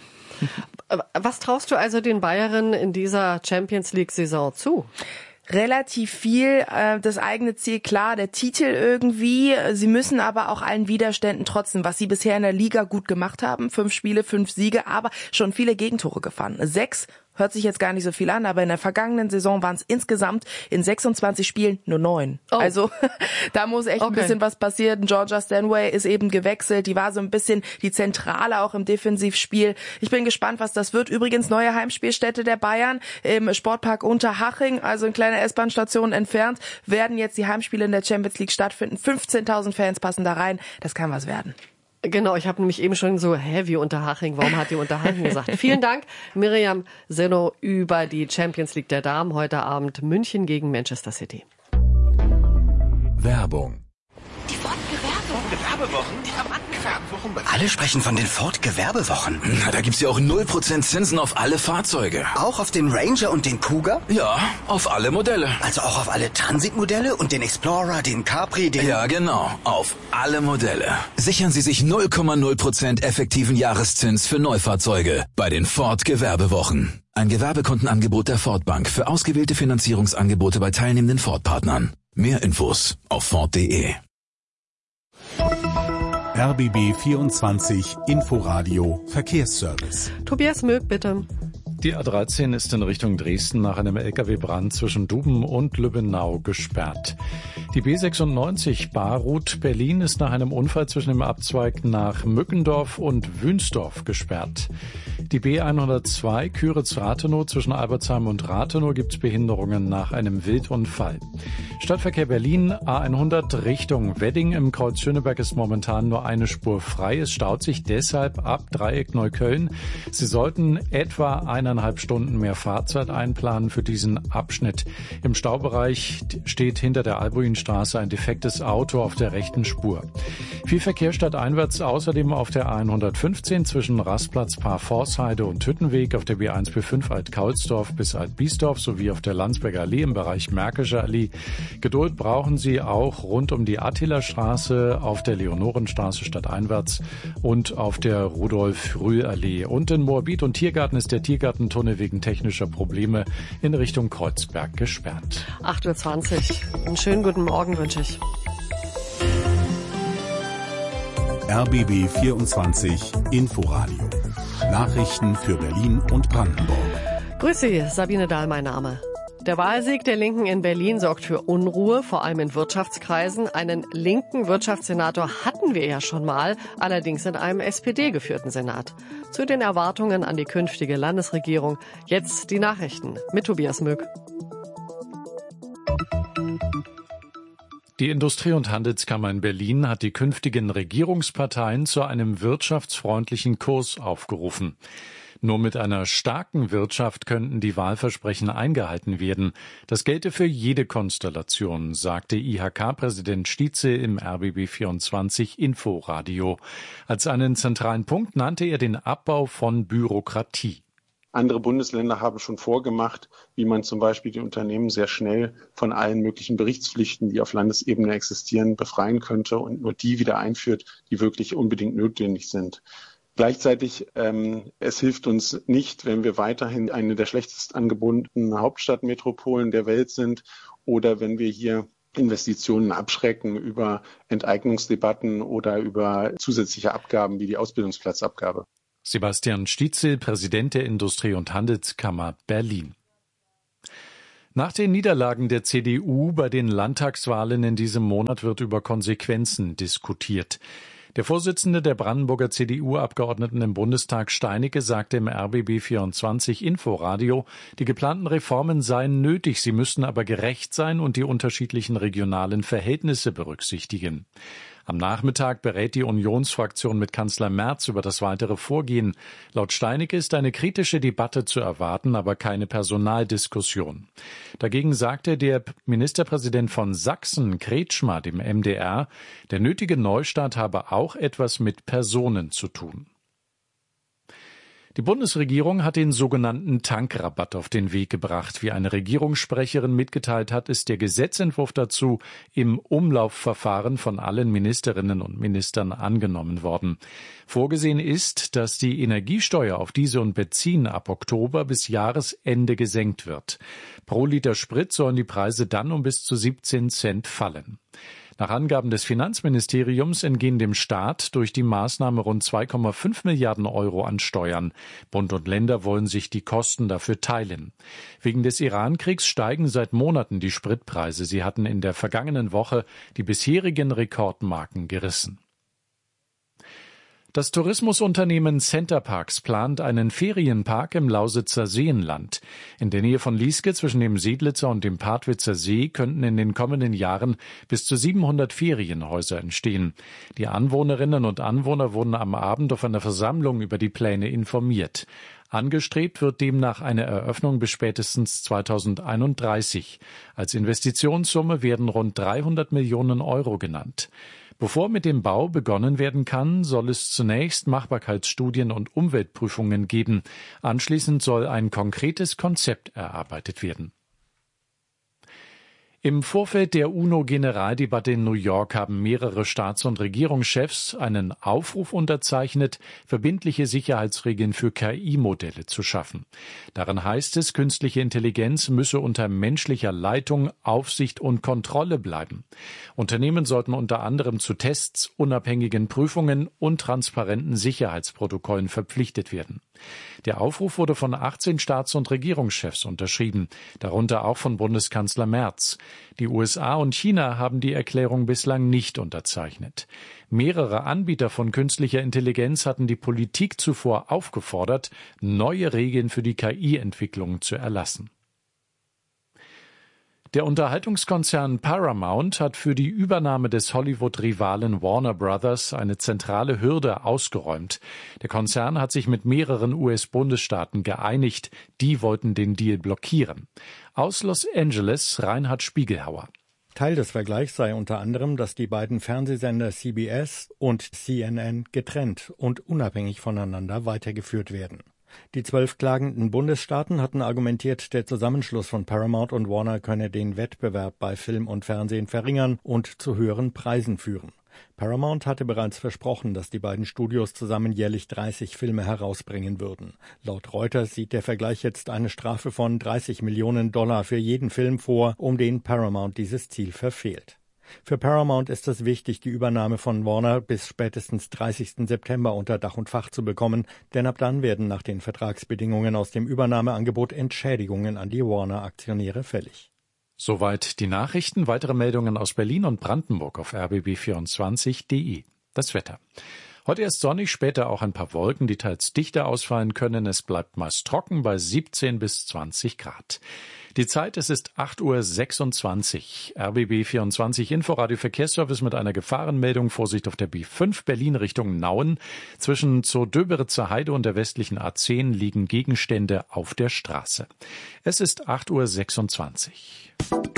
[SPEAKER 1] Was traust du also den Bayerinnen in dieser Champions League-Saison zu?
[SPEAKER 13] Relativ viel, äh, das eigene Ziel klar, der Titel irgendwie. Sie müssen aber auch allen Widerständen trotzen, was sie bisher in der Liga gut gemacht haben. Fünf Spiele, fünf Siege, aber schon viele Gegentore gefahren. Sechs hört sich jetzt gar nicht so viel an, aber in der vergangenen Saison waren es insgesamt in sechsundzwanzig Spielen nur neun. Oh. Also da muss echt okay. ein bisschen was passieren. Georgia Stanway ist eben gewechselt. Die war so ein bisschen die Zentrale auch im Defensivspiel. Ich bin gespannt, was das wird. Übrigens neue Heimspielstätte der Bayern im Sportpark Unterhaching, also eine kleine S-Bahn-Station entfernt, werden jetzt die Heimspiele in der Champions League stattfinden. fünfzehntausend Fans passen da rein. Das kann was werden.
[SPEAKER 1] Genau, ich habe nämlich eben schon so, hä, wie Unterhaching, warum hat die Unterhaching gesagt? Vielen Dank, Miriam Sinno, über die Champions League der Damen heute Abend München gegen Manchester City.
[SPEAKER 3] Werbung.
[SPEAKER 15] Die Ford-Gewerbewochen, die Rabattgewerbewochen. Alle sprechen von den Ford-Gewerbewochen.
[SPEAKER 16] Na, da gibt's ja auch null Prozent Zinsen auf alle Fahrzeuge.
[SPEAKER 15] Auch auf den Ranger und den Kuga?
[SPEAKER 16] Ja, auf alle Modelle.
[SPEAKER 15] Also auch auf alle Transit-Modelle und den Explorer, den Capri, den...
[SPEAKER 16] Ja, genau, auf alle Modelle. Sichern Sie sich null Komma null Prozent effektiven Jahreszins für Neufahrzeuge bei den Ford-Gewerbewochen. Ein Gewerbekontenangebot der Ford Bank für ausgewählte Finanzierungsangebote bei teilnehmenden Ford-Partnern. Mehr Infos auf Ford punkt de.
[SPEAKER 3] R B B vierundzwanzig Inforadio Verkehrsservice.
[SPEAKER 1] Tobias Möck, bitte.
[SPEAKER 4] Die A dreizehn ist in Richtung Dresden nach einem L K W-Brand zwischen Duben und Lübbenau gesperrt. Die B sechsundneunzig Barroute Berlin ist nach einem Unfall zwischen dem Abzweig nach Mückendorf und Wünsdorf gesperrt. Die B hundertzwei Küritz-Rathenow zwischen Albertsheim und Rathenow gibt es Behinderungen nach einem Wildunfall. Stadtverkehr Berlin A hundert Richtung Wedding im Kreuz Schöneberg ist momentan nur eine Spur frei. Es staut sich deshalb ab Dreieck Neukölln. Sie sollten etwa eineinhalb Stunden mehr Fahrzeit einplanen für diesen Abschnitt. Im Staubereich steht hinter der Albuinstraße ein defektes Auto auf der rechten Spur. Viel Verkehr stadteinwärts außerdem auf der A hundertfünfzehn zwischen Rastplatz Parforce Rüdolfsheide und Hüttenweg, auf der B eins B fünf Alt-Kaulsdorf bis Alt-Biesdorf sowie auf der Landsberger Allee im Bereich Märkische Allee. Geduld brauchen Sie auch rund um die Attila-Straße, auf der Leonorenstraße stadteinwärts und auf der Rudolf-Rühl-Allee. Und in Moabit und Tiergarten ist der Tiergartentunnel wegen technischer Probleme in Richtung Kreuzberg gesperrt.
[SPEAKER 1] acht Uhr zwanzig. Einen schönen guten Morgen wünsche ich.
[SPEAKER 3] R B B vierundzwanzig Inforadio. Nachrichten für Berlin und Brandenburg.
[SPEAKER 1] Grüß Sie, Sabine Dahl mein Name. Der Wahlsieg der Linken in Berlin sorgt für Unruhe, vor allem in Wirtschaftskreisen. Einen linken Wirtschaftssenator hatten wir ja schon mal, allerdings in einem S P D-geführten Senat. Zu den Erwartungen an die künftige Landesregierung jetzt die Nachrichten mit Tobias Mück.
[SPEAKER 4] Die Industrie- und Handelskammer in Berlin hat die künftigen Regierungsparteien zu einem wirtschaftsfreundlichen Kurs aufgerufen. Nur mit einer starken Wirtschaft könnten die Wahlversprechen eingehalten werden. Das gelte für jede Konstellation, sagte I H K-Präsident Stietze im R B B vierundzwanzig Inforadio. Als einen zentralen Punkt nannte er den Abbau von Bürokratie.
[SPEAKER 17] Andere Bundesländer haben schon vorgemacht, wie man zum Beispiel die Unternehmen sehr schnell von allen möglichen Berichtspflichten, die auf Landesebene existieren, befreien könnte und nur die wieder einführt, die wirklich unbedingt notwendig sind. Gleichzeitig, ähm, es hilft uns nicht, wenn wir weiterhin eine der schlechtest angebundenen Hauptstadtmetropolen der Welt sind oder wenn wir hier Investitionen abschrecken über Enteignungsdebatten oder über zusätzliche Abgaben wie die Ausbildungsplatzabgabe.
[SPEAKER 4] Sebastian Stietzel, Präsident der Industrie- und Handelskammer Berlin. Nach den Niederlagen der C D U bei den Landtagswahlen in diesem Monat wird über Konsequenzen diskutiert. Der Vorsitzende der Brandenburger C D U-Abgeordneten im Bundestag, Steinecke, sagte im R B B vierundzwanzig Inforadio, die geplanten Reformen seien nötig, sie müssten aber gerecht sein und die unterschiedlichen regionalen Verhältnisse berücksichtigen. Am Nachmittag berät die Unionsfraktion mit Kanzler Merz über das weitere Vorgehen. Laut Steinecke ist eine kritische Debatte zu erwarten, aber keine Personaldiskussion. Dagegen sagte der Ministerpräsident von Sachsen, Kretschmer, dem M D R, der nötige Neustart habe auch etwas mit Personen zu tun. Die Bundesregierung hat den sogenannten Tankrabatt auf den Weg gebracht. Wie eine Regierungssprecherin mitgeteilt hat, ist der Gesetzentwurf dazu im Umlaufverfahren von allen Ministerinnen und Ministern angenommen worden. Vorgesehen ist, dass die Energiesteuer auf Diesel und Benzin ab Oktober bis Jahresende gesenkt wird. Pro Liter Sprit sollen die Preise dann um bis zu siebzehn Cent fallen. Nach Angaben des Finanzministeriums entgehen dem Staat durch die Maßnahme rund zwei Komma fünf Milliarden Euro an Steuern. Bund und Länder wollen sich die Kosten dafür teilen. Wegen des Iran-Kriegs steigen seit Monaten die Spritpreise. Sie hatten in der vergangenen Woche die bisherigen Rekordmarken gerissen. Das Tourismusunternehmen Centerparks plant einen Ferienpark im Lausitzer Seenland. In der Nähe von Lieske zwischen dem Seedlitzer und dem Partwitzer See könnten in den kommenden Jahren bis zu siebenhundert Ferienhäuser entstehen. Die Anwohnerinnen und Anwohner wurden am Abend auf einer Versammlung über die Pläne informiert. Angestrebt wird demnach eine Eröffnung bis spätestens zweitausendeinunddreißig. Als Investitionssumme werden rund dreihundert Millionen Euro genannt. Bevor mit dem Bau begonnen werden kann, soll es zunächst Machbarkeitsstudien und Umweltprüfungen geben. Anschließend soll ein konkretes Konzept erarbeitet werden. Im Vorfeld der UNO-Generaldebatte in New York haben mehrere Staats- und Regierungschefs einen Aufruf unterzeichnet, verbindliche Sicherheitsregeln für K I-Modelle zu schaffen. Darin heißt es, künstliche Intelligenz müsse unter menschlicher Leitung, Aufsicht und Kontrolle bleiben. Unternehmen sollten unter anderem zu Tests, unabhängigen Prüfungen und transparenten Sicherheitsprotokollen verpflichtet werden. Der Aufruf wurde von achtzehn Staats- und Regierungschefs unterschrieben, darunter auch von Bundeskanzler Merz. Die U S A und China haben die Erklärung bislang nicht unterzeichnet. Mehrere Anbieter von künstlicher Intelligenz hatten die Politik zuvor aufgefordert, neue Regeln für die K I-Entwicklung zu erlassen. Der Unterhaltungskonzern Paramount hat für die Übernahme des Hollywood-Rivalen Warner Brothers eine zentrale Hürde ausgeräumt. Der Konzern hat sich mit mehreren U S-Bundesstaaten geeinigt, die wollten den Deal blockieren. Aus Los Angeles Reinhard Spiegelhauer.
[SPEAKER 18] Teil des Vergleichs sei unter anderem, dass die beiden Fernsehsender C B S und C N N getrennt und unabhängig voneinander weitergeführt werden. Die zwölf klagenden Bundesstaaten hatten argumentiert, der Zusammenschluss von Paramount und Warner könne den Wettbewerb bei Film und Fernsehen verringern und zu höheren Preisen führen. Paramount hatte bereits versprochen, dass die beiden Studios zusammen jährlich dreißig Filme herausbringen würden. Laut Reuters sieht der Vergleich jetzt eine Strafe von dreißig Millionen Dollar für jeden Film vor, um den Paramount dieses Ziel verfehlt. Für Paramount ist es wichtig, die Übernahme von Warner bis spätestens dreißigsten September unter Dach und Fach zu bekommen, denn ab dann werden nach den Vertragsbedingungen aus dem Übernahmeangebot Entschädigungen an die Warner-Aktionäre fällig.
[SPEAKER 4] Soweit die Nachrichten. Weitere Meldungen aus Berlin und Brandenburg auf r b b vierundzwanzig punkt d e. Das Wetter. Heute erst sonnig, später auch ein paar Wolken, die teils dichter ausfallen können. Es bleibt meist trocken bei siebzehn bis zwanzig Grad. Die Zeit, es ist acht Uhr sechsundzwanzig. R B B vierundzwanzig Inforadio Verkehrsservice mit einer Gefahrenmeldung. Vorsicht auf der B fünf Berlin Richtung Nauen. Zwischen zur Döberitzer Heide und der westlichen A zehn liegen Gegenstände auf der Straße. Es ist acht Uhr sechsundzwanzig.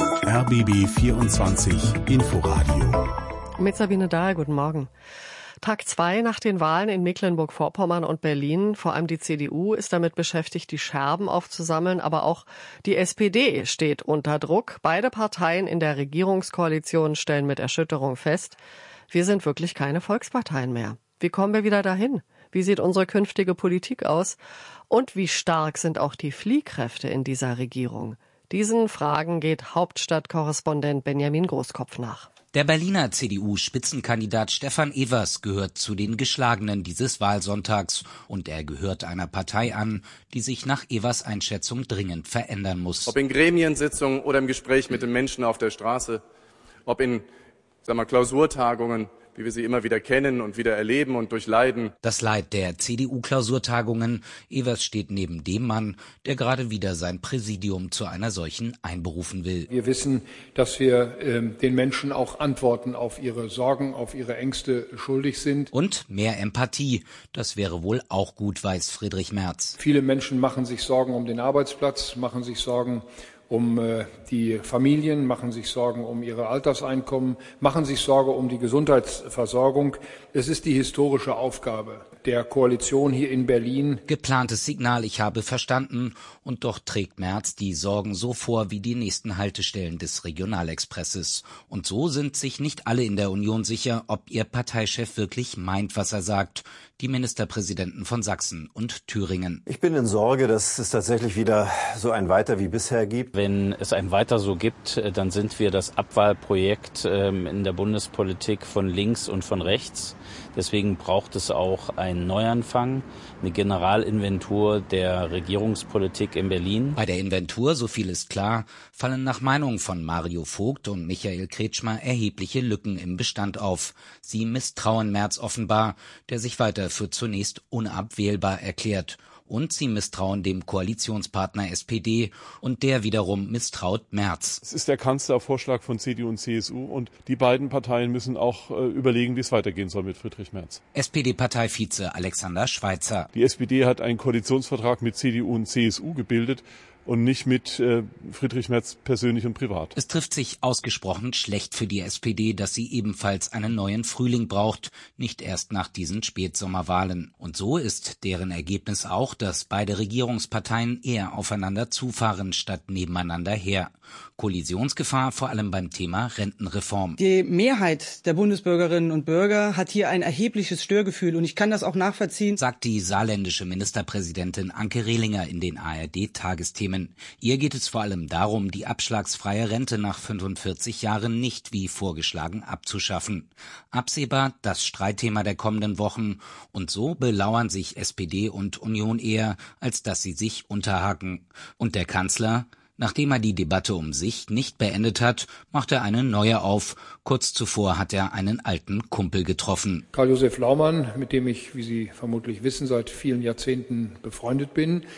[SPEAKER 3] R B B vierundzwanzig Inforadio.
[SPEAKER 1] Mit Sabine Dahl, guten Morgen. Tag zwei nach den Wahlen in Mecklenburg-Vorpommern und Berlin. Vor allem die C D U ist damit beschäftigt, die Scherben aufzusammeln. Aber auch die S P D steht unter Druck. Beide Parteien in der Regierungskoalition stellen mit Erschütterung fest, wir sind wirklich keine Volksparteien mehr. Wie kommen wir wieder dahin? Wie sieht unsere künftige Politik aus? Und wie stark sind auch die Fliehkräfte in dieser Regierung? Diesen Fragen geht Hauptstadtkorrespondent Benjamin Großkopf nach.
[SPEAKER 19] Der Berliner C D U-Spitzenkandidat Stefan Evers gehört zu den Geschlagenen dieses Wahlsonntags und er gehört einer Partei an, die sich nach Evers Einschätzung dringend verändern muss.
[SPEAKER 20] Ob in Gremiensitzungen oder im Gespräch mit den Menschen auf der Straße, ob in, sagen wir, Klausurtagungen, wie wir sie immer wieder kennen und wieder erleben und durchleiden.
[SPEAKER 19] Das Leid der C D U-Klausurtagungen. Evers steht neben dem Mann, der gerade wieder sein Präsidium zu einer solchen einberufen will.
[SPEAKER 21] Wir wissen, dass wir äh, den Menschen auch Antworten auf ihre Sorgen, auf ihre Ängste schuldig sind.
[SPEAKER 19] Und mehr Empathie. Das wäre wohl auch gut, weiß Friedrich Merz.
[SPEAKER 21] Viele Menschen machen sich Sorgen um den Arbeitsplatz, machen sich Sorgen um äh, die Familien, machen sich Sorgen um ihre Alterseinkommen, machen sich Sorge um die Gesundheitsversorgung. Es ist die historische Aufgabe der Koalition hier in Berlin.
[SPEAKER 19] Geplantes Signal, ich habe verstanden. Und doch trägt Merz die Sorgen so vor wie die nächsten Haltestellen des Regionalexpresses. Und so sind sich nicht alle in der Union sicher, ob ihr Parteichef wirklich meint, was er sagt. Die Ministerpräsidenten von Sachsen und Thüringen.
[SPEAKER 22] Ich bin in Sorge, dass es tatsächlich wieder so ein Weiter wie bisher gibt.
[SPEAKER 23] Wenn es ein Weiter so gibt, dann sind wir das Abwahlprojekt in der Bundespolitik von links und von rechts. Deswegen braucht es auch einen Neuanfang, eine Generalinventur der Regierungspolitik in Berlin.
[SPEAKER 19] Bei der Inventur, so viel ist klar, fallen nach Meinung von Mario Vogt und Michael Kretschmer erhebliche Lücken im Bestand auf. Sie misstrauen Merz offenbar, der sich weiter für zunächst unabwählbar erklärt. Und sie misstrauen dem Koalitionspartner S P D und der wiederum misstraut Merz.
[SPEAKER 24] Es ist der Kanzlervorschlag von C D U und C S U und die beiden Parteien müssen auch äh, überlegen, wie es weitergehen soll mit Friedrich Merz.
[SPEAKER 19] S P D-Parteivize Alexander Schweitzer.
[SPEAKER 24] Die S P D hat einen Koalitionsvertrag mit C D U und C S U gebildet und nicht mit äh, Friedrich Merz persönlich und privat.
[SPEAKER 19] Es trifft sich ausgesprochen schlecht für die S P D, dass sie ebenfalls einen neuen Frühling braucht, nicht erst nach diesen Spätsommerwahlen. Und so ist deren Ergebnis auch, dass beide Regierungsparteien eher aufeinander zufahren, statt nebeneinander her. Kollisionsgefahr vor allem beim Thema Rentenreform.
[SPEAKER 25] Die Mehrheit der Bundesbürgerinnen und Bürger hat hier ein erhebliches Störgefühl und ich kann das auch nachvollziehen,
[SPEAKER 19] sagt die saarländische Ministerpräsidentin Anke Rehlinger in den A R D-Tagesthemen. Ihr geht es vor allem darum, die abschlagsfreie Rente nach fünfundvierzig Jahren nicht wie vorgeschlagen abzuschaffen. Absehbar das Streitthema der kommenden Wochen und so belauern sich S P D und Union eher, als dass sie sich unterhaken. Und der Kanzler? Nachdem er die Debatte um sich nicht beendet hat, macht er eine neue auf. Kurz zuvor hat er einen alten Kumpel getroffen.
[SPEAKER 21] Karl-Josef Laumann, mit dem ich, wie Sie vermutlich wissen, seit vielen Jahrzehnten befreundet bin,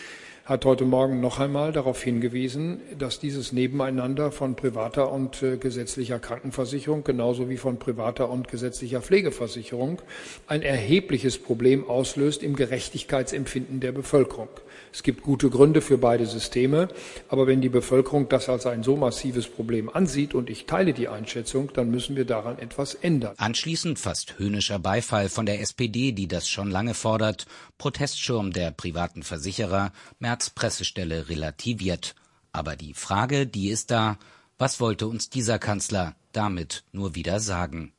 [SPEAKER 21] hat heute Morgen noch einmal darauf hingewiesen, dass dieses Nebeneinander von privater und äh, gesetzlicher Krankenversicherung genauso wie von privater und gesetzlicher Pflegeversicherung ein erhebliches Problem auslöst im Gerechtigkeitsempfinden der Bevölkerung. Es gibt gute Gründe für beide Systeme, aber wenn die Bevölkerung das als ein so massives Problem ansieht, und ich teile die Einschätzung, dann müssen wir daran etwas ändern.
[SPEAKER 19] Anschließend fast höhnischer Beifall von der S P D, die das schon lange fordert. Protestschirm der privaten Versicherer, Merz Pressestelle relativiert. Aber die Frage, die ist da, was wollte uns dieser Kanzler damit nur wieder sagen?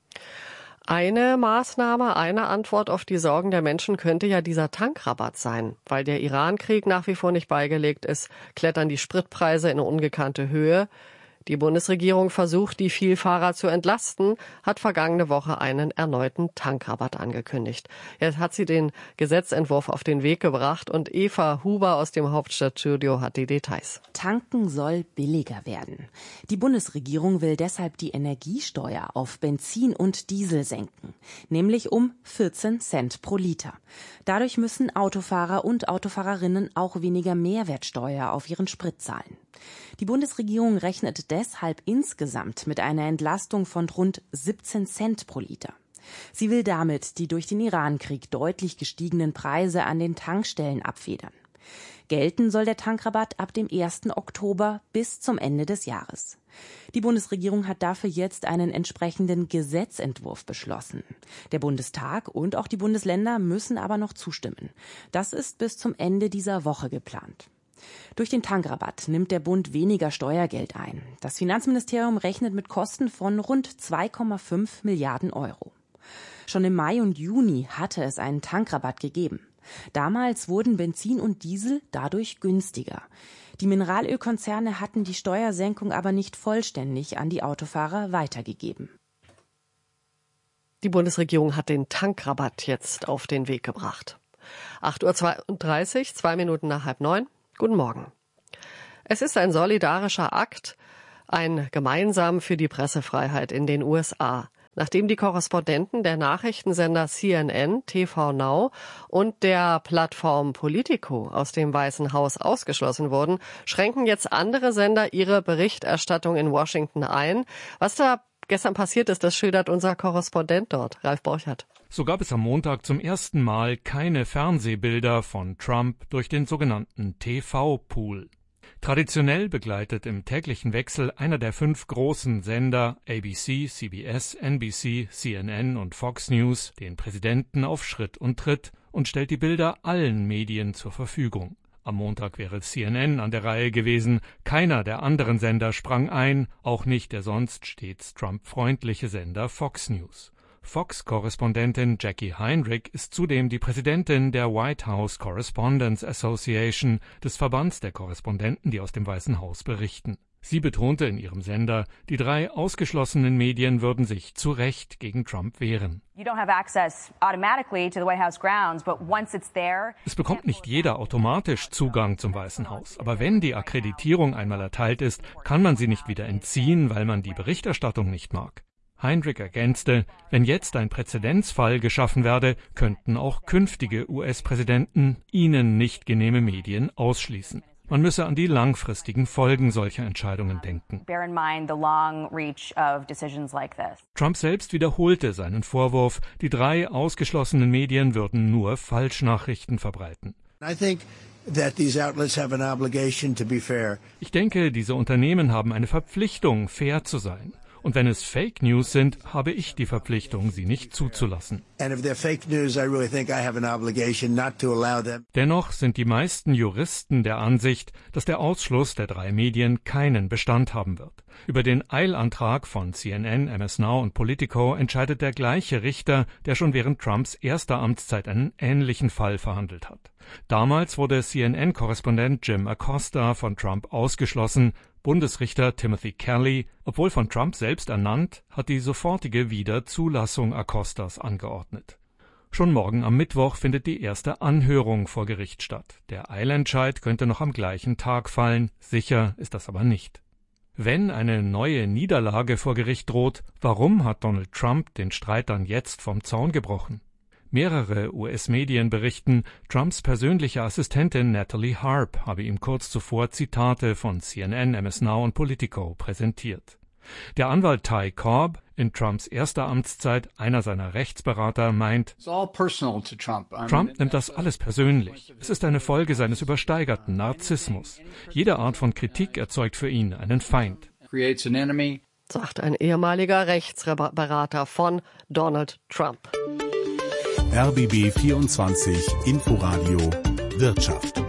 [SPEAKER 1] Eine Maßnahme, eine Antwort auf die Sorgen der Menschen könnte ja dieser Tankrabatt sein. Weil der Iran-Krieg nach wie vor nicht beigelegt ist, klettern die Spritpreise in eine ungekannte Höhe. Die Bundesregierung versucht, die Vielfahrer zu entlasten, hat vergangene Woche einen erneuten Tankrabatt angekündigt. Jetzt hat sie den Gesetzentwurf auf den Weg gebracht und Eva Huber aus dem Hauptstadtstudio hat die Details.
[SPEAKER 2] Tanken soll billiger werden. Die Bundesregierung will deshalb die Energiesteuer auf Benzin und Diesel senken, nämlich um vierzehn Cent pro Liter. Dadurch müssen Autofahrer und Autofahrerinnen auch weniger Mehrwertsteuer auf ihren Sprit zahlen. Die Bundesregierung rechnet deshalb insgesamt mit einer Entlastung von rund siebzehn Cent pro Liter. Sie will damit die durch den Iran-Krieg deutlich gestiegenen Preise an den Tankstellen abfedern. Gelten soll der Tankrabatt ab dem ersten Oktober bis zum Ende des Jahres. Die Bundesregierung hat dafür jetzt einen entsprechenden Gesetzentwurf beschlossen. Der Bundestag und auch die Bundesländer müssen aber noch zustimmen. Das ist bis zum Ende dieser Woche geplant. Durch den Tankrabatt nimmt der Bund weniger Steuergeld ein. Das Finanzministerium rechnet mit Kosten von rund zwei Komma fünf Milliarden Euro. Schon im Mai und Juni hatte es einen Tankrabatt gegeben. Damals wurden Benzin und Diesel dadurch günstiger. Die Mineralölkonzerne hatten die Steuersenkung aber nicht vollständig an die Autofahrer weitergegeben.
[SPEAKER 1] Die Bundesregierung hat den Tankrabatt jetzt auf den Weg gebracht. acht Uhr zweiunddreißig, zwei Minuten nach halb neun. Guten Morgen. Es ist ein solidarischer Akt, ein gemeinsam für die Pressefreiheit in den U S A. Nachdem die Korrespondenten der Nachrichtensender C N N, T V Now und der Plattform Politico aus dem Weißen Haus ausgeschlossen wurden, schränken jetzt andere Sender ihre Berichterstattung in Washington ein. Was da gestern passiert ist, das schildert unser Korrespondent dort, Ralf Borchert.
[SPEAKER 5] So gab es am Montag zum ersten Mal keine Fernsehbilder von Trump durch den sogenannten T V-Pool. Traditionell begleitet im täglichen Wechsel einer der fünf großen Sender A B C, C B S, N B C, C N N und Fox News den Präsidenten auf Schritt und Tritt und stellt die Bilder allen Medien zur Verfügung. Am Montag wäre C N N an der Reihe gewesen, keiner der anderen Sender sprang ein, auch nicht der sonst stets Trump-freundliche Sender Fox News. Fox-Korrespondentin Jackie Heinrich ist zudem die Präsidentin der White House Correspondents Association, des Verbands der Korrespondenten, die aus dem Weißen Haus berichten. Sie betonte in ihrem Sender, die drei ausgeschlossenen Medien würden sich zu Recht gegen Trump wehren. Es bekommt nicht jeder automatisch Zugang zum Weißen Haus, aber wenn die Akkreditierung einmal erteilt ist, kann man sie nicht wieder entziehen, weil man die Berichterstattung nicht mag. Heinrich ergänzte, wenn jetzt ein Präzedenzfall geschaffen werde, könnten auch künftige U S-Präsidenten ihnen nicht genehme Medien ausschließen. Man müsse an die langfristigen Folgen solcher Entscheidungen denken. Trump selbst wiederholte seinen Vorwurf, die drei ausgeschlossenen Medien würden nur Falschnachrichten verbreiten. Ich denke, diese Unternehmen haben eine Verpflichtung, fair zu sein. Und wenn es Fake News sind, habe ich die Verpflichtung, sie nicht zuzulassen. Dennoch sind die meisten Juristen der Ansicht, dass der Ausschluss der drei Medien keinen Bestand haben wird. Über den Eilantrag von C N N, M S Now und Politico entscheidet der gleiche Richter, der schon während Trumps erster Amtszeit einen ähnlichen Fall verhandelt hat. Damals wurde C N N-Korrespondent Jim Acosta von Trump ausgeschlossen. Bundesrichter Timothy Kelly, obwohl von Trump selbst ernannt, hat die sofortige Wiederzulassung Acostas angeordnet. Schon morgen am Mittwoch findet die erste Anhörung vor Gericht statt. Der Eilentscheid könnte noch am gleichen Tag fallen, sicher ist das aber nicht. Wenn eine neue Niederlage vor Gericht droht, warum hat Donald Trump den Streit dann jetzt vom Zaun gebrochen? Mehrere U S-Medien berichten, Trumps persönliche Assistentin Natalie Harp habe ihm kurz zuvor Zitate von C N N, M S Now und Politico präsentiert. Der Anwalt Ty Cobb, in Trumps erster Amtszeit einer seiner Rechtsberater, meint, Trump nimmt das alles persönlich. Es ist eine Folge seines übersteigerten Narzissmus. Jede Art von Kritik erzeugt für ihn einen Feind.
[SPEAKER 1] Sagt ein ehemaliger Rechtsberater von Donald Trump.
[SPEAKER 3] R B B vierundzwanzig Inforadio Wirtschaft.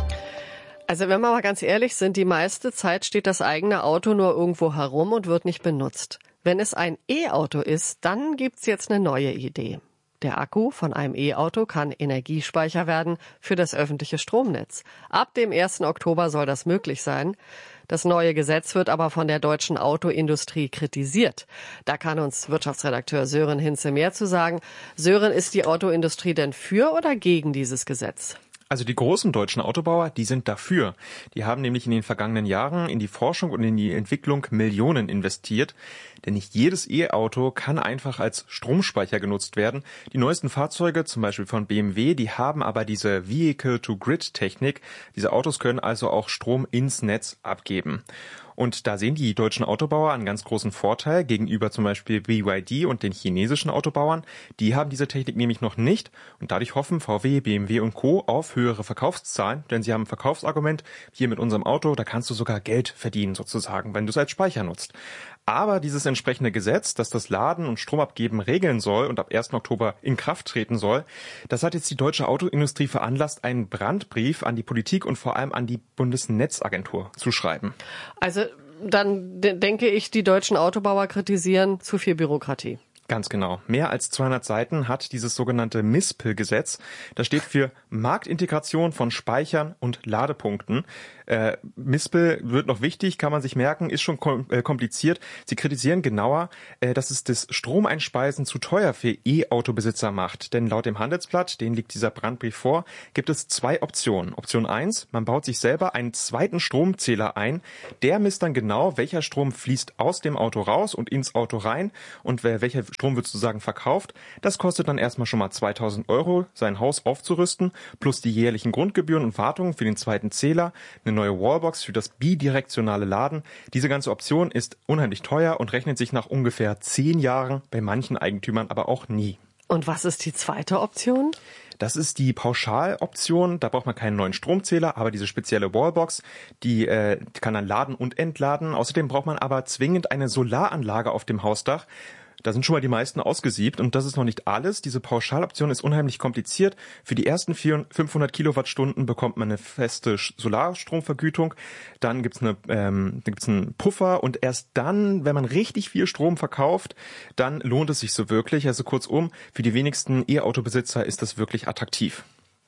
[SPEAKER 1] Also wenn wir mal ganz ehrlich sind, die meiste Zeit steht das eigene Auto nur irgendwo herum und wird nicht benutzt. Wenn es ein E-Auto ist, dann gibt's jetzt eine neue Idee. Der Akku von einem E-Auto kann Energiespeicher werden für das öffentliche Stromnetz. Ab dem ersten Oktober soll das möglich sein. Das neue Gesetz wird aber von der deutschen Autoindustrie kritisiert. Da kann uns Wirtschaftsredakteur Sören Hinze mehr zu sagen. Sören, ist die Autoindustrie denn für oder gegen dieses Gesetz?
[SPEAKER 6] Also die großen deutschen Autobauer, die sind dafür. Die haben nämlich in den vergangenen Jahren in die Forschung und in die Entwicklung Millionen investiert. Denn nicht jedes E-Auto kann einfach als Stromspeicher genutzt werden. Die neuesten Fahrzeuge, zum Beispiel von B M W, die haben aber diese Vehicle-to-Grid-Technik. Diese Autos können also auch Strom ins Netz abgeben. Und da sehen die deutschen Autobauer einen ganz großen Vorteil gegenüber zum Beispiel B Y D und den chinesischen Autobauern. Die haben diese Technik nämlich noch nicht und dadurch hoffen V W, B M W und Co. auf höhere Verkaufszahlen, denn sie haben ein Verkaufsargument. Hier mit unserem Auto, da kannst du sogar Geld verdienen sozusagen, wenn du es als Speicher nutzt. Aber dieses entsprechende Gesetz, das das Laden und Stromabgeben regeln soll und ab ersten Oktober in Kraft treten soll, das hat jetzt die deutsche Autoindustrie veranlasst, einen Brandbrief an die Politik und vor allem an die Bundesnetzagentur zu schreiben.
[SPEAKER 1] Also dann de- denke ich, die deutschen Autobauer kritisieren zu viel Bürokratie.
[SPEAKER 6] Ganz genau. Mehr als zweihundert Seiten hat dieses sogenannte Mispel-Gesetz. Das steht für Marktintegration von Speichern und Ladepunkten. Äh, Mispel wird noch wichtig, kann man sich merken, ist schon kom- äh, kompliziert. Sie kritisieren genauer, äh, dass es das Stromeinspeisen zu teuer für E-Autobesitzer macht. Denn laut dem Handelsblatt, denen liegt dieser Brandbrief vor, gibt es zwei Optionen. Option eins, man baut sich selber einen zweiten Stromzähler ein. Der misst dann genau, welcher Strom fließt aus dem Auto raus und ins Auto rein und welcher Strom wird sozusagen verkauft. Das kostet dann erstmal schon mal zweitausend Euro, sein Haus aufzurüsten, plus die jährlichen Grundgebühren und Wartungen für den zweiten Zähler, eine neue Wallbox für das bidirektionale Laden. Diese ganze Option ist unheimlich teuer und rechnet sich nach ungefähr zehn Jahren, bei manchen Eigentümern aber auch nie.
[SPEAKER 1] Und was ist die zweite Option?
[SPEAKER 6] Das ist die Pauschaloption. Da braucht man keinen neuen Stromzähler, aber diese spezielle Wallbox, die äh, kann dann laden und entladen. Außerdem braucht man aber zwingend eine Solaranlage auf dem Hausdach. Da sind schon mal die meisten ausgesiebt und das ist noch nicht alles. Diese Pauschaloption ist unheimlich kompliziert. Für die ersten fünfhundert Kilowattstunden bekommt man eine feste Solarstromvergütung. Dann gibt's eine, ähm, dann gibt's einen Puffer und erst dann, wenn man richtig viel Strom verkauft, dann lohnt es sich so wirklich. Also kurzum, für die wenigsten E-Auto-Besitzer ist das wirklich attraktiv.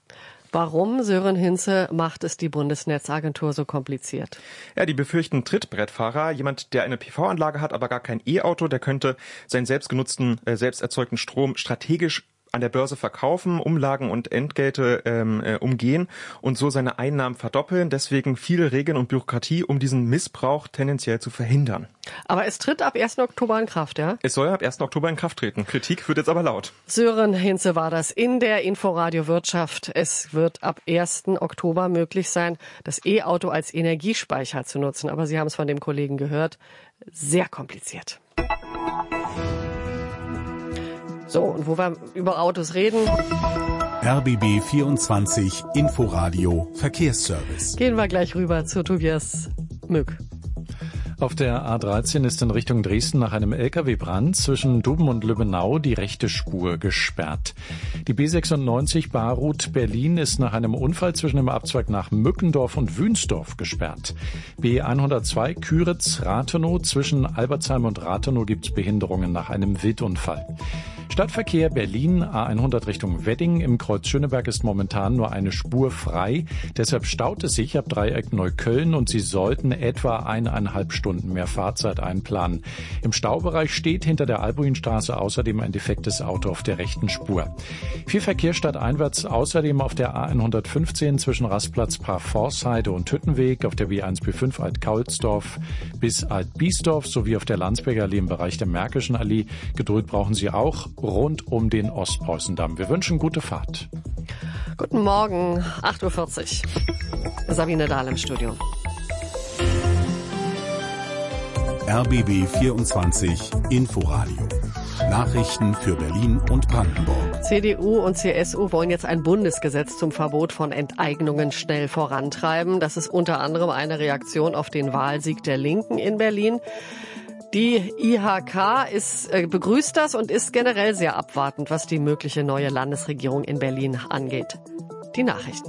[SPEAKER 1] Warum, Sören Hinze, macht es die Bundesnetzagentur so kompliziert?
[SPEAKER 6] Ja, die befürchten Trittbrettfahrer. Jemand, der eine P V-Anlage hat, aber gar kein E-Auto, der könnte seinen selbstgenutzten, äh, selbst erzeugten Strom strategisch an der Börse verkaufen, Umlagen und Entgelte ähm, äh, umgehen und so seine Einnahmen verdoppeln. Deswegen viele Regeln und Bürokratie, um diesen Missbrauch tendenziell zu verhindern.
[SPEAKER 1] Aber es tritt ab ersten Oktober in Kraft, ja?
[SPEAKER 6] Es soll ab ersten Oktober in Kraft treten. Kritik wird jetzt aber laut.
[SPEAKER 1] Sören Hinze war das in der Inforadio Wirtschaft. Es wird ab ersten Oktober möglich sein, das E-Auto als Energiespeicher zu nutzen. Aber Sie haben es von dem Kollegen gehört, sehr kompliziert. So, und wo wir über Autos reden...
[SPEAKER 3] R B B vierundzwanzig Inforadio Verkehrsservice.
[SPEAKER 1] Gehen wir gleich rüber zu Tobias Mück.
[SPEAKER 4] Auf der A dreizehn ist in Richtung Dresden nach einem L K W-Brand zwischen Duben und Lübbenau die rechte Spur gesperrt. Die B sechsundneunzig Barroute Berlin ist nach einem Unfall zwischen dem Abzweig nach Mückendorf und Wünsdorf gesperrt. B hundertzwei Küritz-Rathenow zwischen Albertsheim und Rathenow gibt es Behinderungen nach einem Wildunfall. Stadtverkehr Berlin A hundert Richtung Wedding. Im Kreuz Schöneberg ist momentan nur eine Spur frei. Deshalb staut es sich ab Dreieck Neukölln und Sie sollten etwa eineinhalb Stunden mehr Fahrzeit einplanen. Im Staubereich steht hinter der Albuinstraße außerdem ein defektes Auto auf der rechten Spur. Viel Verkehr stadteinwärts außerdem auf der A hundertfünfzehn zwischen Rastplatz Paar-Forstheide und Hüttenweg, auf der B eins B fünf Alt-Kaulsdorf bis Alt-Biesdorf sowie auf der Landsberger Allee im Bereich der Märkischen Allee. Geduld brauchen Sie auch. rund um den Ostpreußendamm. Wir wünschen gute Fahrt.
[SPEAKER 1] Guten Morgen, acht Uhr vierzig. Sabine Dahl im Studio.
[SPEAKER 3] R B B vierundzwanzig Inforadio. Nachrichten für Berlin und Brandenburg.
[SPEAKER 1] C D U und C S U wollen jetzt ein Bundesgesetz zum Verbot von Enteignungen schnell vorantreiben. Das ist unter anderem eine Reaktion auf den Wahlsieg der Linken in Berlin. Die I H K ist, äh, begrüßt das und ist generell sehr abwartend, was die mögliche neue Landesregierung in Berlin angeht. Die Nachrichten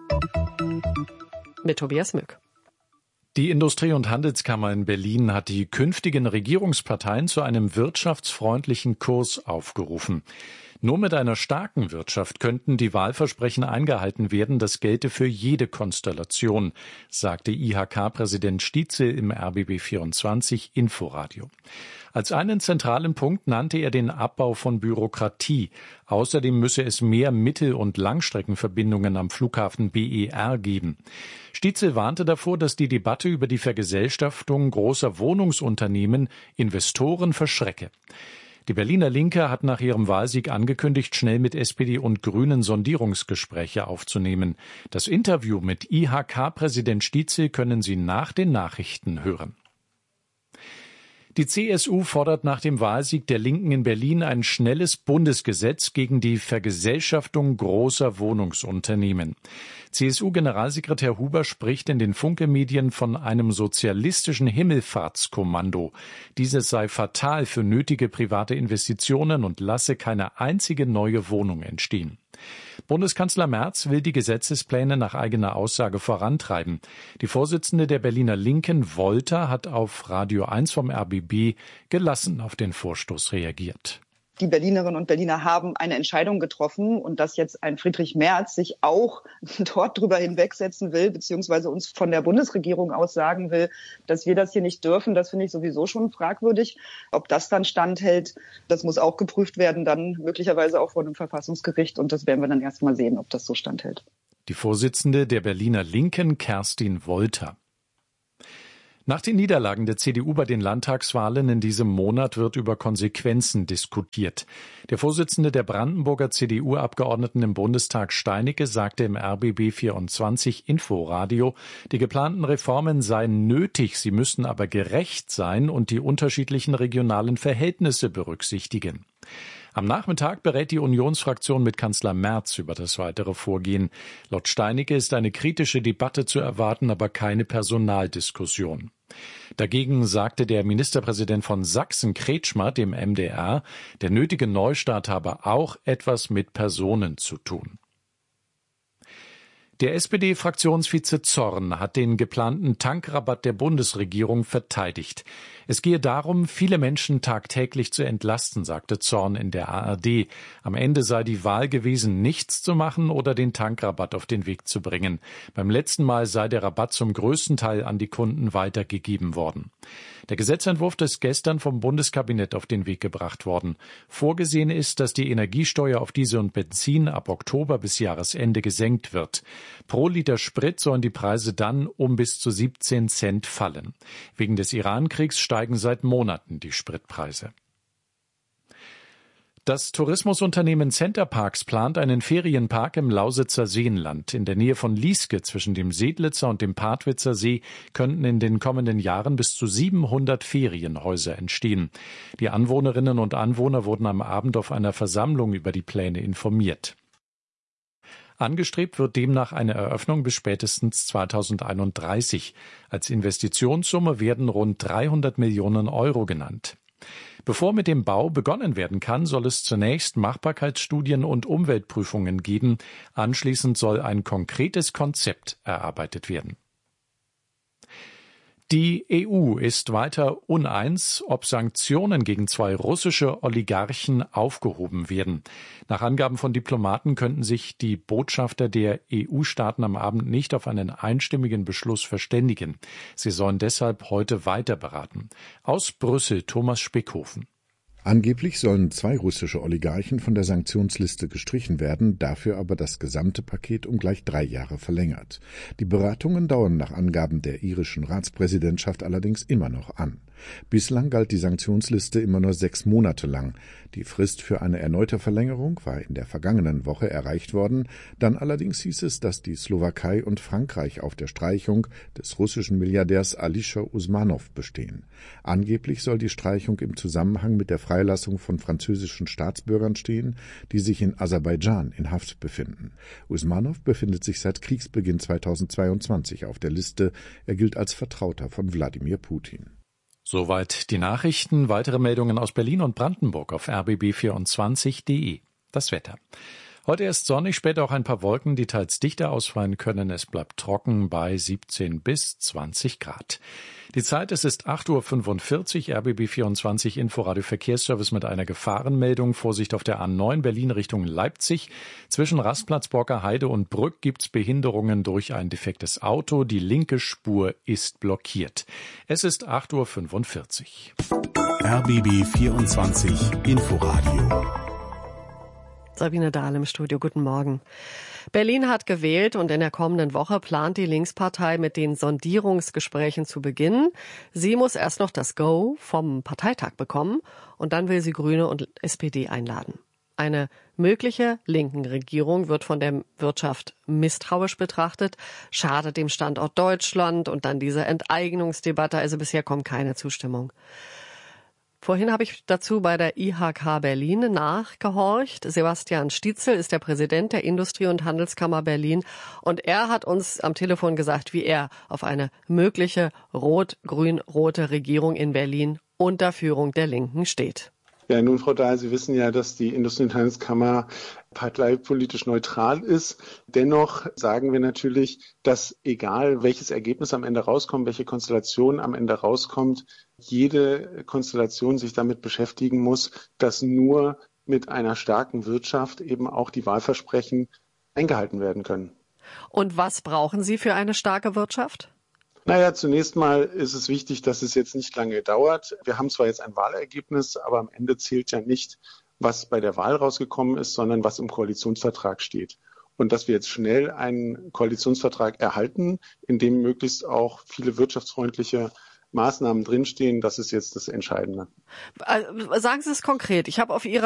[SPEAKER 1] mit Tobias Mück.
[SPEAKER 4] Die Industrie- und Handelskammer in Berlin hat die künftigen Regierungsparteien zu einem wirtschaftsfreundlichen Kurs aufgerufen. Nur mit einer starken Wirtschaft könnten die Wahlversprechen eingehalten werden. Das gelte für jede Konstellation, sagte I H K-Präsident Stietzel im R B B vierundzwanzig Inforadio. Als einen zentralen Punkt nannte er den Abbau von Bürokratie. Außerdem müsse es mehr Mittel- und Langstreckenverbindungen am Flughafen B E R geben. Stietzel warnte davor, dass die Debatte über die Vergesellschaftung großer Wohnungsunternehmen Investoren verschrecke. Die Berliner Linke hat nach ihrem Wahlsieg angekündigt, schnell mit S P D und Grünen Sondierungsgespräche aufzunehmen. Das Interview mit I H K-Präsident Stietzel können Sie nach den Nachrichten hören. Die C S U fordert nach dem Wahlsieg der Linken in Berlin ein schnelles Bundesgesetz gegen die Vergesellschaftung großer Wohnungsunternehmen. C S U-Generalsekretär Huber spricht in den Funke-Medien von einem sozialistischen Himmelfahrtskommando. Dieses sei fatal für nötige private Investitionen und lasse keine einzige neue Wohnung entstehen. Bundeskanzler Merz will die Gesetzespläne nach eigener Aussage vorantreiben. Die Vorsitzende der Berliner Linken, Wolter, hat auf Radio eins vom R B B gelassen auf den Vorstoß reagiert.
[SPEAKER 7] Die Berlinerinnen und Berliner haben eine Entscheidung getroffen und dass jetzt ein Friedrich Merz sich auch dort drüber hinwegsetzen will, beziehungsweise uns von der Bundesregierung aus sagen will, dass wir das hier nicht dürfen, das finde ich sowieso schon fragwürdig. Ob das dann standhält, das muss auch geprüft werden, dann möglicherweise auch vor einem Verfassungsgericht und das werden wir dann erst mal sehen, ob das so standhält.
[SPEAKER 4] Die Vorsitzende der Berliner Linken, Kerstin Wolter. Nach den Niederlagen der C D U bei den Landtagswahlen in diesem Monat wird über Konsequenzen diskutiert. Der Vorsitzende der Brandenburger C D U-Abgeordneten im Bundestag, Steinecke, sagte im R B B vierundzwanzig Inforadio, die geplanten Reformen seien nötig, sie müssten aber gerecht sein und die unterschiedlichen regionalen Verhältnisse berücksichtigen. Am Nachmittag berät die Unionsfraktion mit Kanzler Merz über das weitere Vorgehen. Laut Steinecke ist eine kritische Debatte zu erwarten, aber keine Personaldiskussion. Dagegen sagte der Ministerpräsident von Sachsen, Kretschmer, dem M D R, der nötige Neustart habe auch etwas mit Personen zu tun. Der S P D-Fraktionsvize Zorn hat den geplanten Tankrabatt der Bundesregierung verteidigt. Es gehe darum, viele Menschen tagtäglich zu entlasten, sagte Zorn in der A R D. Am Ende sei die Wahl gewesen, nichts zu machen oder den Tankrabatt auf den Weg zu bringen. Beim letzten Mal sei der Rabatt zum größten Teil an die Kunden weitergegeben worden. Der Gesetzentwurf ist gestern vom Bundeskabinett auf den Weg gebracht worden. Vorgesehen ist, dass die Energiesteuer auf Diesel und Benzin ab Oktober bis Jahresende gesenkt wird. Pro Liter Sprit sollen die Preise dann um bis zu siebzehn Cent fallen. Wegen des Iran-Kriegs steigen seit Monaten die Spritpreise. Das Tourismusunternehmen Centerparks plant einen Ferienpark im Lausitzer Seenland. In der Nähe von Lieske zwischen dem Sedlitzer und dem Partwitzer See könnten in den kommenden Jahren bis zu siebenhundert Ferienhäuser entstehen. Die Anwohnerinnen und Anwohner wurden am Abend auf einer Versammlung über die Pläne informiert. Angestrebt wird demnach eine Eröffnung bis spätestens zweitausendeinunddreißig. Als Investitionssumme werden rund dreihundert Millionen Euro genannt. Bevor mit dem Bau begonnen werden kann, soll es zunächst Machbarkeitsstudien und Umweltprüfungen geben. Anschließend soll ein konkretes Konzept erarbeitet werden. Die E U ist weiter uneins, ob Sanktionen gegen zwei russische Oligarchen aufgehoben werden. Nach Angaben von Diplomaten könnten sich die Botschafter der E U-Staaten am Abend nicht auf einen einstimmigen Beschluss verständigen. Sie sollen deshalb heute weiter beraten. Aus Brüssel Thomas Speckhofen.
[SPEAKER 8] Angeblich sollen zwei russische Oligarchen von der Sanktionsliste gestrichen werden, dafür aber das gesamte Paket um gleich drei Jahre verlängert. Die Beratungen dauern nach Angaben der irischen Ratspräsidentschaft allerdings immer noch an. Bislang galt die Sanktionsliste immer nur sechs Monate lang. Die Frist für eine erneute Verlängerung war in der vergangenen Woche erreicht worden. Dann allerdings hieß es, dass die Slowakei und Frankreich auf der Streichung des russischen Milliardärs Alisher Usmanow bestehen. Angeblich soll die Streichung im Zusammenhang mit der Freilassung von französischen Staatsbürgern stehen, die sich in Aserbaidschan in Haft befinden. Usmanow befindet sich seit Kriegsbeginn zweitausendzweiundzwanzig auf der Liste. Er gilt als Vertrauter von Wladimir Putin.
[SPEAKER 4] Soweit die Nachrichten. Weitere Meldungen aus Berlin und Brandenburg auf r b b vierundzwanzig punkt de. Das Wetter. Heute erst sonnig, später auch ein paar Wolken, die teils dichter ausfallen können. Es bleibt trocken bei siebzehn bis zwanzig Grad. Die Zeit, es ist acht Uhr fünfundvierzig, R B B vierundzwanzig Inforadio Verkehrsservice mit einer Gefahrenmeldung. Vorsicht auf der A neun Berlin Richtung Leipzig. Zwischen Rastplatz Borkerheide und Brück gibt's Behinderungen durch ein defektes Auto. Die linke Spur ist blockiert. Es ist acht Uhr fünfundvierzig.
[SPEAKER 3] R B B vierundzwanzig Inforadio.
[SPEAKER 1] Sabine Dahl im Studio, guten Morgen. Berlin hat gewählt und in der kommenden Woche plant die Linkspartei mit den Sondierungsgesprächen zu beginnen. Sie muss erst noch das Go vom Parteitag bekommen und dann will sie Grüne und S P D einladen. Eine mögliche linken Regierung wird von der Wirtschaft misstrauisch betrachtet, schadet dem Standort Deutschland und dann diese Enteignungsdebatte, also bisher kommt keine Zustimmung. Vorhin habe ich dazu bei der I H K Berlin nachgehorcht. Sebastian Stietzel ist der Präsident der Industrie- und Handelskammer Berlin und er hat uns am Telefon gesagt, wie er auf eine mögliche rot-grün-rote Regierung in Berlin unter Führung der Linken steht.
[SPEAKER 17] Ja, nun, Frau Dahl, Sie wissen ja, dass die Industrie- und Handelskammer parteipolitisch neutral ist. Dennoch sagen wir natürlich, dass egal welches Ergebnis am Ende rauskommt, welche Konstellation am Ende rauskommt, jede Konstellation sich damit beschäftigen muss, dass nur mit einer starken Wirtschaft eben auch die Wahlversprechen eingehalten werden können.
[SPEAKER 1] Und was brauchen Sie für eine starke Wirtschaft?
[SPEAKER 17] Naja, zunächst mal ist es wichtig, dass es jetzt nicht lange dauert. Wir haben zwar jetzt ein Wahlergebnis, aber am Ende zählt ja nicht, was bei der Wahl rausgekommen ist, sondern was im Koalitionsvertrag steht. Und dass wir jetzt schnell einen Koalitionsvertrag erhalten, in dem möglichst auch viele wirtschaftsfreundliche Maßnahmen drinstehen, das ist jetzt das Entscheidende.
[SPEAKER 1] Sagen Sie es konkret. Ich habe auf Ihrer